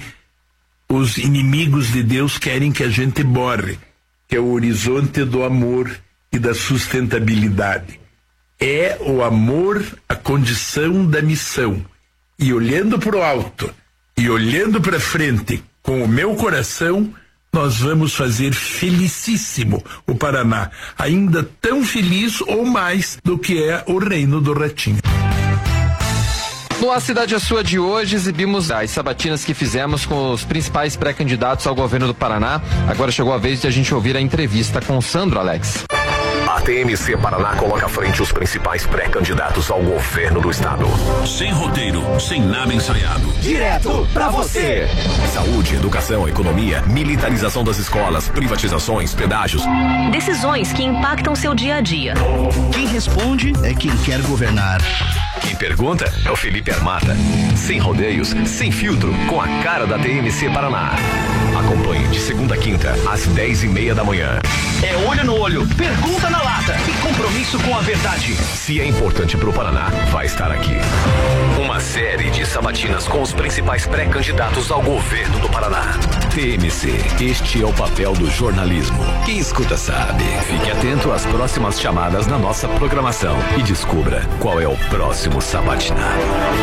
os inimigos de Deus querem que a gente borre, que é o horizonte do amor e da sustentabilidade. É o amor a condição da missão. E olhando para o alto e olhando para frente com o meu coração, nós vamos fazer felicíssimo o Paraná, ainda tão feliz ou mais do que é o reino do Ratinho. No A Cidade é Sua de hoje, exibimos as sabatinas que fizemos com os principais pré-candidatos ao governo do Paraná. Agora chegou a vez de a gente ouvir a entrevista com o Sandro Alex. A T M C Paraná coloca à frente os principais pré-candidatos ao governo do estado. Sem roteiro, sem nada ensaiado. Direto pra você. Saúde, educação, economia, militarização das escolas, privatizações, pedágios. Decisões que impactam seu dia a dia. Quem responde é quem quer governar. Quem pergunta é o Felipe Armata. Sem rodeios, sem filtro, com a cara da T M C Paraná. Acompanhe de segunda a quinta, às dez e meia da manhã. É olho no olho, pergunta na lata e compromisso com a verdade. Se é importante pro Paraná, vai estar aqui. Uma série de sabatinas com os principais pré-candidatos ao governo do Paraná. T M C, este é o papel do jornalismo. Quem escuta sabe. Fique atento às próximas chamadas na nossa programação e descubra qual é o próximo sabatina.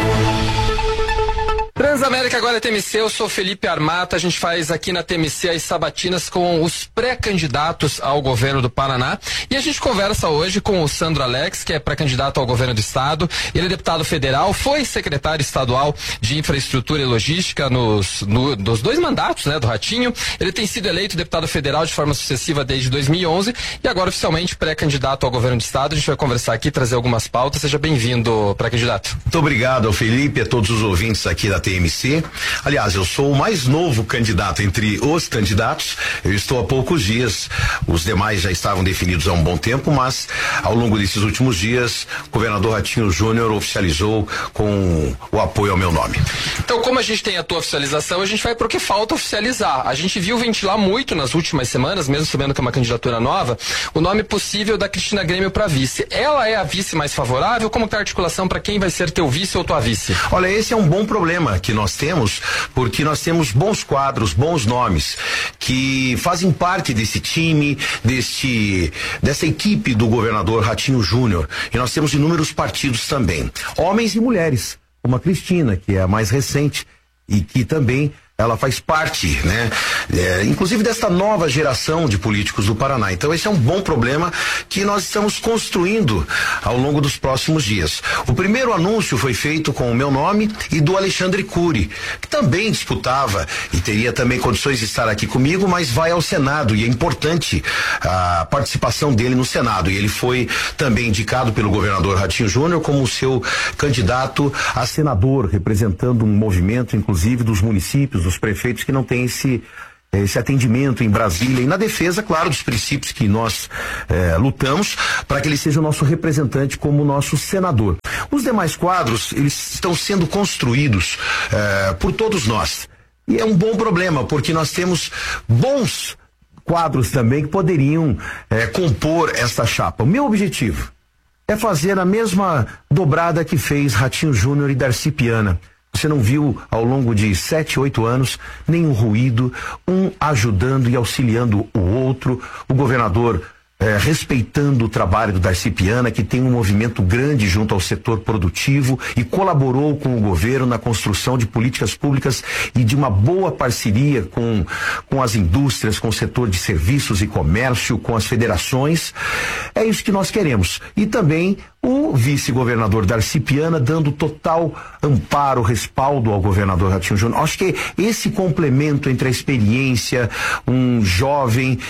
Transamérica agora é T M C, eu sou Felipe Armata, a gente faz aqui na T M C as sabatinas com os pré-candidatos ao governo do Paraná e a gente conversa hoje com o Sandro Alex, que é pré-candidato ao governo do estado, ele é deputado federal, foi secretário estadual de infraestrutura e logística nos, no, nos dois mandatos, né, do Ratinho, ele tem sido eleito deputado federal de forma sucessiva desde dois mil e onze e agora oficialmente pré-candidato ao governo do estado, a gente vai conversar aqui, trazer algumas pautas, seja bem-vindo, pré-candidato. Muito obrigado, Felipe, a todos os ouvintes aqui da T M C. Aliás, eu sou o mais novo candidato entre os candidatos. Eu estou há poucos dias. Os demais já estavam definidos há um bom tempo, mas ao longo desses últimos dias, o governador Ratinho Júnior oficializou com o apoio ao meu nome. Então, como a gente tem a tua oficialização, a gente vai pro que falta oficializar. A gente viu ventilar muito nas últimas semanas, mesmo sabendo que é uma candidatura nova, o nome possível da Cristina Grêmio para vice. Ela é a vice mais favorável? Como está a articulação para quem vai ser teu vice ou tua vice? Olha, esse é um bom problema que nós temos, porque nós temos bons quadros, bons nomes que fazem parte desse time, deste, dessa equipe do governador Ratinho Júnior. E nós temos inúmeros partidos também, homens e mulheres, como a Cristina, que é a mais recente e que também ela faz parte, né? É, inclusive desta nova geração de políticos do Paraná. Então esse é um bom problema que nós estamos construindo ao longo dos próximos dias. O primeiro anúncio foi feito com o meu nome e do Alexandre Cury, que também disputava e teria também condições de estar aqui comigo, mas vai ao Senado e é importante a participação dele no Senado. E ele foi também indicado pelo governador Ratinho Júnior como seu candidato a senador, representando um movimento, inclusive, dos municípios, dos prefeitos que não têm esse esse atendimento em Brasília e na defesa, claro, dos princípios que nós eh, lutamos para que ele seja o nosso representante como nosso senador. Os demais quadros, eles estão sendo construídos eh, por todos nós. E é um bom problema, porque nós temos bons quadros também que poderiam eh, compor esta chapa. O meu objetivo é fazer a mesma dobrada que fez Ratinho Júnior e Darcy Piana. Você não viu ao longo de sete, oito anos nenhum ruído, um ajudando e auxiliando o outro, o governador eh, respeitando o trabalho do Darcy Piana, que tem um movimento grande junto ao setor produtivo e colaborou com o governo na construção de políticas públicas e de uma boa parceria com, com as indústrias, com o setor de serviços e comércio, com as federações. É isso que nós queremos. E também o vice-governador Darcy Piana dando total amparo, respaldo ao governador Ratinho Júnior. Acho que esse complemento entre a experiência, um jovem,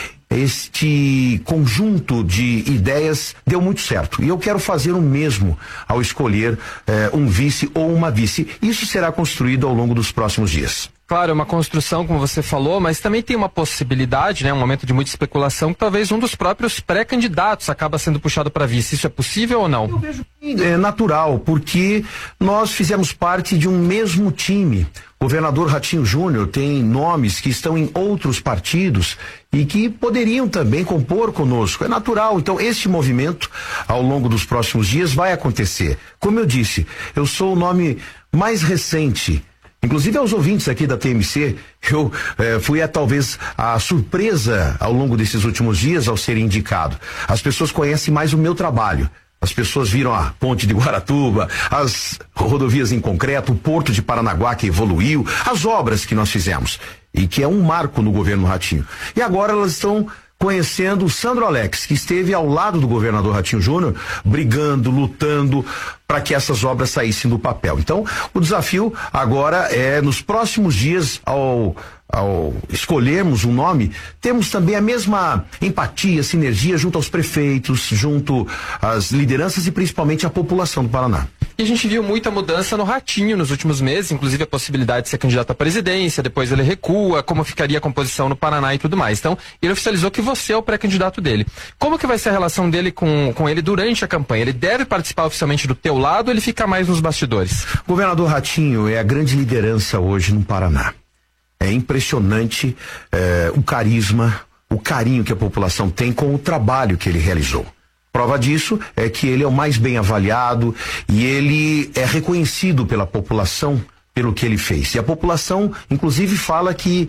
este conjunto de ideias deu muito certo. E eu quero fazer o mesmo ao escolher eh, um vice ou uma vice. Isso será construído ao longo dos próximos dias. Claro, é uma construção, como você falou, mas também tem uma possibilidade, né, um momento de muita especulação, que talvez um dos próprios pré-candidatos acaba sendo puxado para vice. Isso é possível ou não? Eu vejo que é natural, porque nós fizemos parte de um mesmo time. O governador Ratinho Júnior tem nomes que estão em outros partidos e que poderiam também compor conosco. É natural. Então, este movimento, ao longo dos próximos dias, vai acontecer. Como eu disse, eu sou o nome mais recente. Inclusive aos ouvintes aqui da T M C, eu eh, fui a, talvez a surpresa ao longo desses últimos dias ao ser indicado. As pessoas conhecem mais o meu trabalho. As pessoas viram a ponte de Guaratuba, as rodovias em concreto, o porto de Paranaguá que evoluiu, as obras que nós fizemos e que é um marco no governo Ratinho. E agora elas estão conhecendo o Sandro Alex, que esteve ao lado do governador Ratinho Júnior, brigando, lutando para que essas obras saíssem do papel. Então, o desafio agora é, nos próximos dias, ao, ao escolhermos um nome, temos também a mesma empatia, sinergia junto aos prefeitos, junto às lideranças e principalmente à população do Paraná. E a gente viu muita mudança no Ratinho nos últimos meses, inclusive a possibilidade de ser candidato à presidência, depois ele recua, como ficaria a composição no Paraná e tudo mais. Então, ele oficializou que você é o pré-candidato dele. Como que vai ser a relação dele com, com ele durante a campanha? Ele deve participar oficialmente do teu lado ou ele fica mais nos bastidores? O governador Ratinho é a grande liderança hoje no Paraná. É impressionante é, o carisma, o carinho que a população tem com o trabalho que ele realizou. Prova disso é que ele é o mais bem avaliado e ele é reconhecido pela população pelo que ele fez. E a população, inclusive, fala que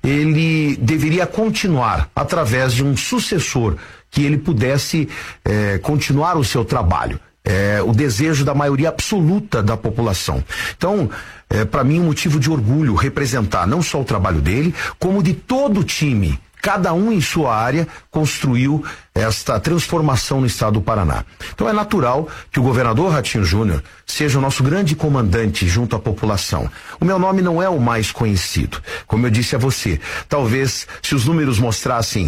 ele deveria continuar através de um sucessor, que ele pudesse eh, continuar o seu trabalho. É o desejo da maioria absoluta da população. Então, é, para mim, um motivo de orgulho representar não só o trabalho dele, como de todo o time. Cada um em sua área construiu esta transformação no estado do Paraná. Então é natural que o governador Ratinho Júnior seja o nosso grande comandante junto à população. O meu nome não é o mais conhecido. Como eu disse a você, talvez se os números mostrassem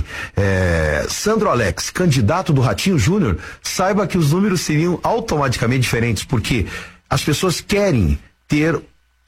é, Sandro Alex, candidato do Ratinho Júnior, saiba que os números seriam automaticamente diferentes, porque as pessoas querem ter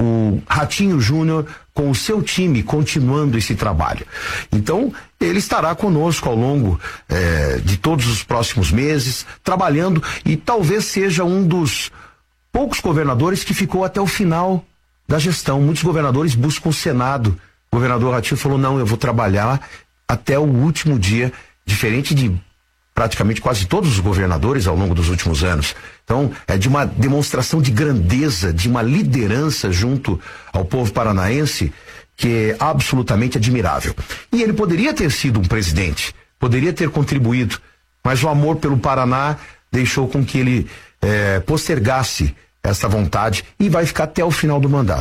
o Ratinho Júnior com o seu time continuando esse trabalho. Então, ele estará conosco ao longo eh, de todos os próximos meses, trabalhando, e talvez seja um dos poucos governadores que ficou até o final da gestão. Muitos governadores buscam o Senado. O governador Ratinho falou, não, eu vou trabalhar até o último dia, diferente de praticamente quase todos os governadores ao longo dos últimos anos. Então, é de uma demonstração de grandeza, de uma liderança junto ao povo paranaense que é absolutamente admirável. E ele poderia ter sido um presidente, poderia ter contribuído, mas o amor pelo Paraná deixou com que ele eh, postergasse essa vontade e vai ficar até o final do mandato.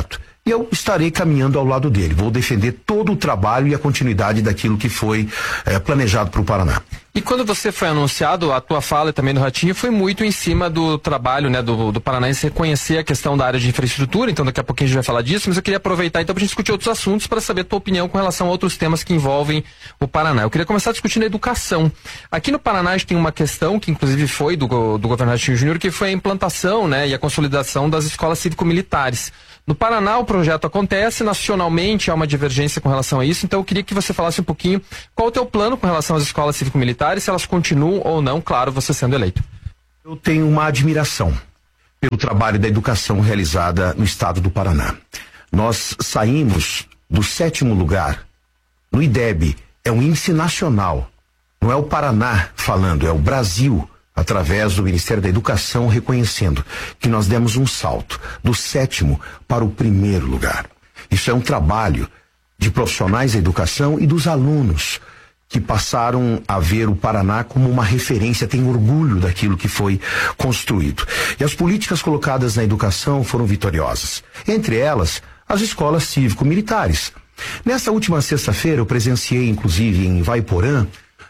e eu estarei caminhando ao lado dele. Vou defender todo o trabalho e a continuidade daquilo que foi eh, planejado para o Paraná. E quando você foi anunciado, a tua fala e também do Ratinho foi muito em cima do trabalho, né, do, do Paranaense reconhecer a questão da área de infraestrutura, então daqui a pouquinho a gente vai falar disso, mas eu queria aproveitar então para a gente discutir outros assuntos para saber a tua opinião com relação a outros temas que envolvem o Paraná. Eu queria começar discutindo a educação. Aqui no Paraná a gente tem uma questão que inclusive foi do, do governo Ratinho Júnior, que foi a implantação, né, e a consolidação das escolas cívico-militares. No Paraná o projeto acontece, nacionalmente há uma divergência com relação a isso, então eu queria que você falasse um pouquinho qual o teu plano com relação às escolas cívico-militares, se elas continuam ou não, claro, você sendo eleito. Eu tenho uma admiração pelo trabalho da educação realizada no estado do Paraná. Nós saímos do sétimo lugar no I D E B, é um índice nacional, não é o Paraná falando, é o Brasil, através do Ministério da Educação, reconhecendo que nós demos um salto do sétimo para o primeiro lugar. Isso é um trabalho de profissionais da educação e dos alunos que passaram a ver o Paraná como uma referência, tem orgulho daquilo que foi construído. E as políticas colocadas na educação foram vitoriosas. Entre elas, as escolas cívico-militares. Nessa última sexta-feira, eu presenciei, inclusive, em Vaiporã,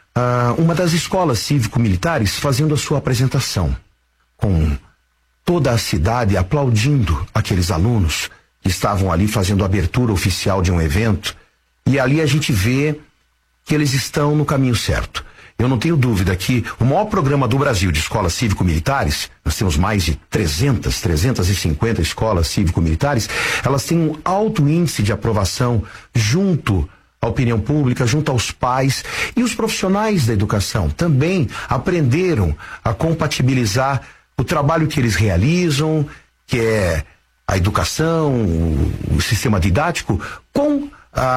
Uh, uma das escolas cívico-militares fazendo a sua apresentação, com toda a cidade aplaudindo aqueles alunos que estavam ali fazendo a abertura oficial de um evento, e ali a gente vê que eles estão no caminho certo. Eu não tenho dúvida que o maior programa do Brasil de escolas cívico-militares, nós temos mais de trezentas, trezentas e cinquenta escolas cívico-militares, elas têm um alto índice de aprovação junto a opinião pública, junto aos pais, e os profissionais da educação também aprenderam a compatibilizar o trabalho que eles realizam, que é a educação, o, o sistema didático, com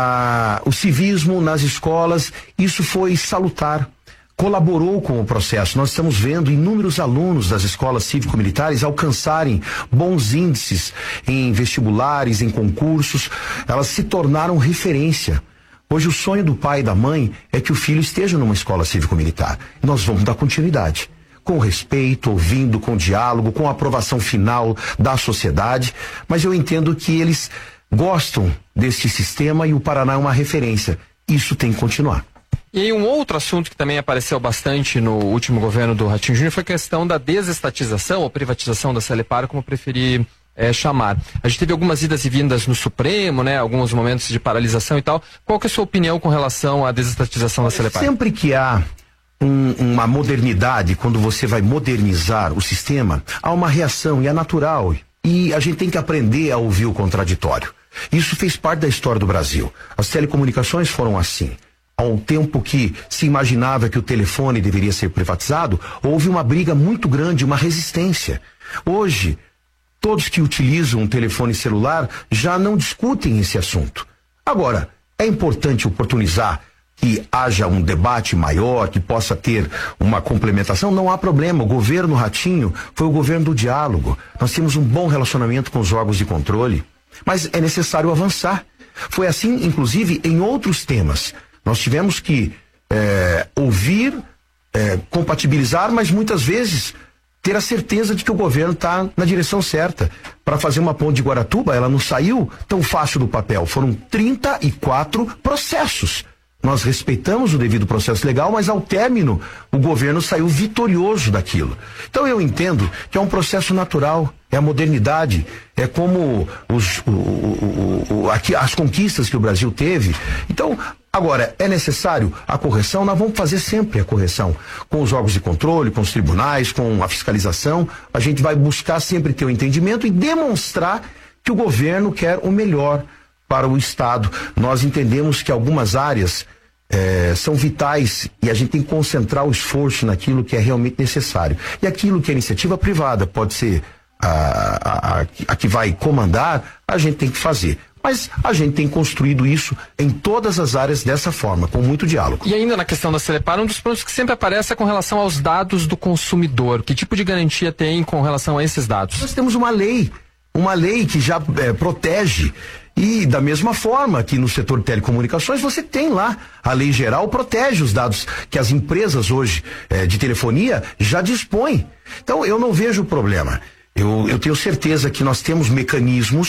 ah, o civismo nas escolas. Isso foi salutar, colaborou com o processo. Nós estamos vendo inúmeros alunos das escolas cívico-militares alcançarem bons índices em vestibulares, em concursos. Elas se tornaram referência. Hoje o sonho do pai e da mãe é que o filho esteja numa escola cívico-militar. Nós vamos dar continuidade, com respeito, ouvindo, com diálogo, com a aprovação final da sociedade, mas eu entendo que eles gostam desse sistema e o Paraná é uma referência. Isso tem que continuar. E aí um outro assunto que também apareceu bastante no último governo do Ratinho Júnior foi a questão da desestatização ou privatização da Celepar, como preferir É, chamar. A gente teve algumas idas e vindas no Supremo, né? Alguns momentos de paralisação e tal. Qual que é a sua opinião com relação à desestatização da Celepar? Sempre que há um, uma modernidade, quando você vai modernizar o sistema, há uma reação e é natural. E a gente tem que aprender a ouvir o contraditório. Isso fez parte da história do Brasil. As telecomunicações foram assim. Ao tempo que se imaginava que o telefone deveria ser privatizado, houve uma briga muito grande, uma resistência. Hoje, todos que utilizam um telefone celular já não discutem esse assunto. Agora, é importante oportunizar que haja um debate maior, que possa ter uma complementação, não há problema. O governo Ratinho foi o governo do diálogo. Nós temos um bom relacionamento com os órgãos de controle, mas é necessário avançar. Foi assim, inclusive, em outros temas. Nós tivemos que é, ouvir, é, compatibilizar, mas muitas vezes ter a certeza de que o governo está na direção certa. Para fazer uma ponte de Guaratuba, ela não saiu tão fácil do papel. Foram trinta e quatro processos. Nós respeitamos o devido processo legal, mas ao término, o governo saiu vitorioso daquilo. Então eu entendo que é um processo natural, é a modernidade, é como os, o, o, o, o, aqui, as conquistas que o Brasil teve. Então, agora, é necessário a correção? Nós vamos fazer sempre a correção. Com os órgãos de controle, com os tribunais, com a fiscalização, a gente vai buscar sempre ter o entendimento e demonstrar que o governo quer o melhor para o Estado. Nós entendemos que algumas áreas eh, são vitais e a gente tem que concentrar o esforço naquilo que é realmente necessário. E aquilo que é iniciativa privada pode ser a, a, a, a que vai comandar, a gente tem que fazer. Mas a gente tem construído isso em todas as áreas dessa forma, com muito diálogo. E ainda na questão da Celepar, um dos pontos que sempre aparece é com relação aos dados do consumidor. Que tipo de garantia tem com relação a esses dados? Nós temos uma lei, uma lei que já é, protege. E da mesma forma que no setor de telecomunicações, você tem lá, a lei geral protege os dados que as empresas hoje é, de telefonia já dispõem. Então eu não vejo problema. Eu, eu tenho certeza que nós temos mecanismos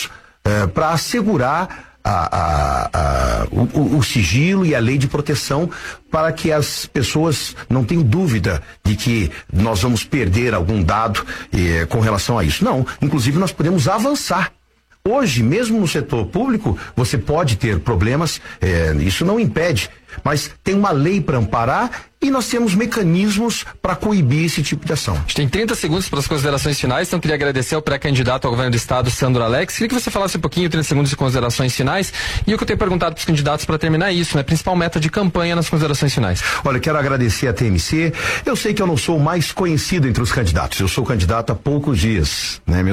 eh, para assegurar A, a, a, o, o sigilo e a lei de proteção para que as pessoas não tenham dúvida de que nós vamos perder algum dado eh, com relação a isso. Não, inclusive nós podemos avançar. Hoje, mesmo no setor público, você pode ter problemas, eh, isso não impede, mas tem uma lei para amparar e nós temos mecanismos para coibir esse tipo de ação. A gente tem trinta segundos para as considerações finais, então queria agradecer ao pré-candidato ao governo do estado, Sandro Alex. Queria que você falasse um pouquinho, trinta segundos de considerações finais, e o que eu tenho perguntado para os candidatos para terminar isso, né? Principal meta de campanha nas considerações finais. Olha, quero agradecer a T M C. Eu sei que eu não sou o mais conhecido entre os candidatos, eu sou candidato há poucos dias, né?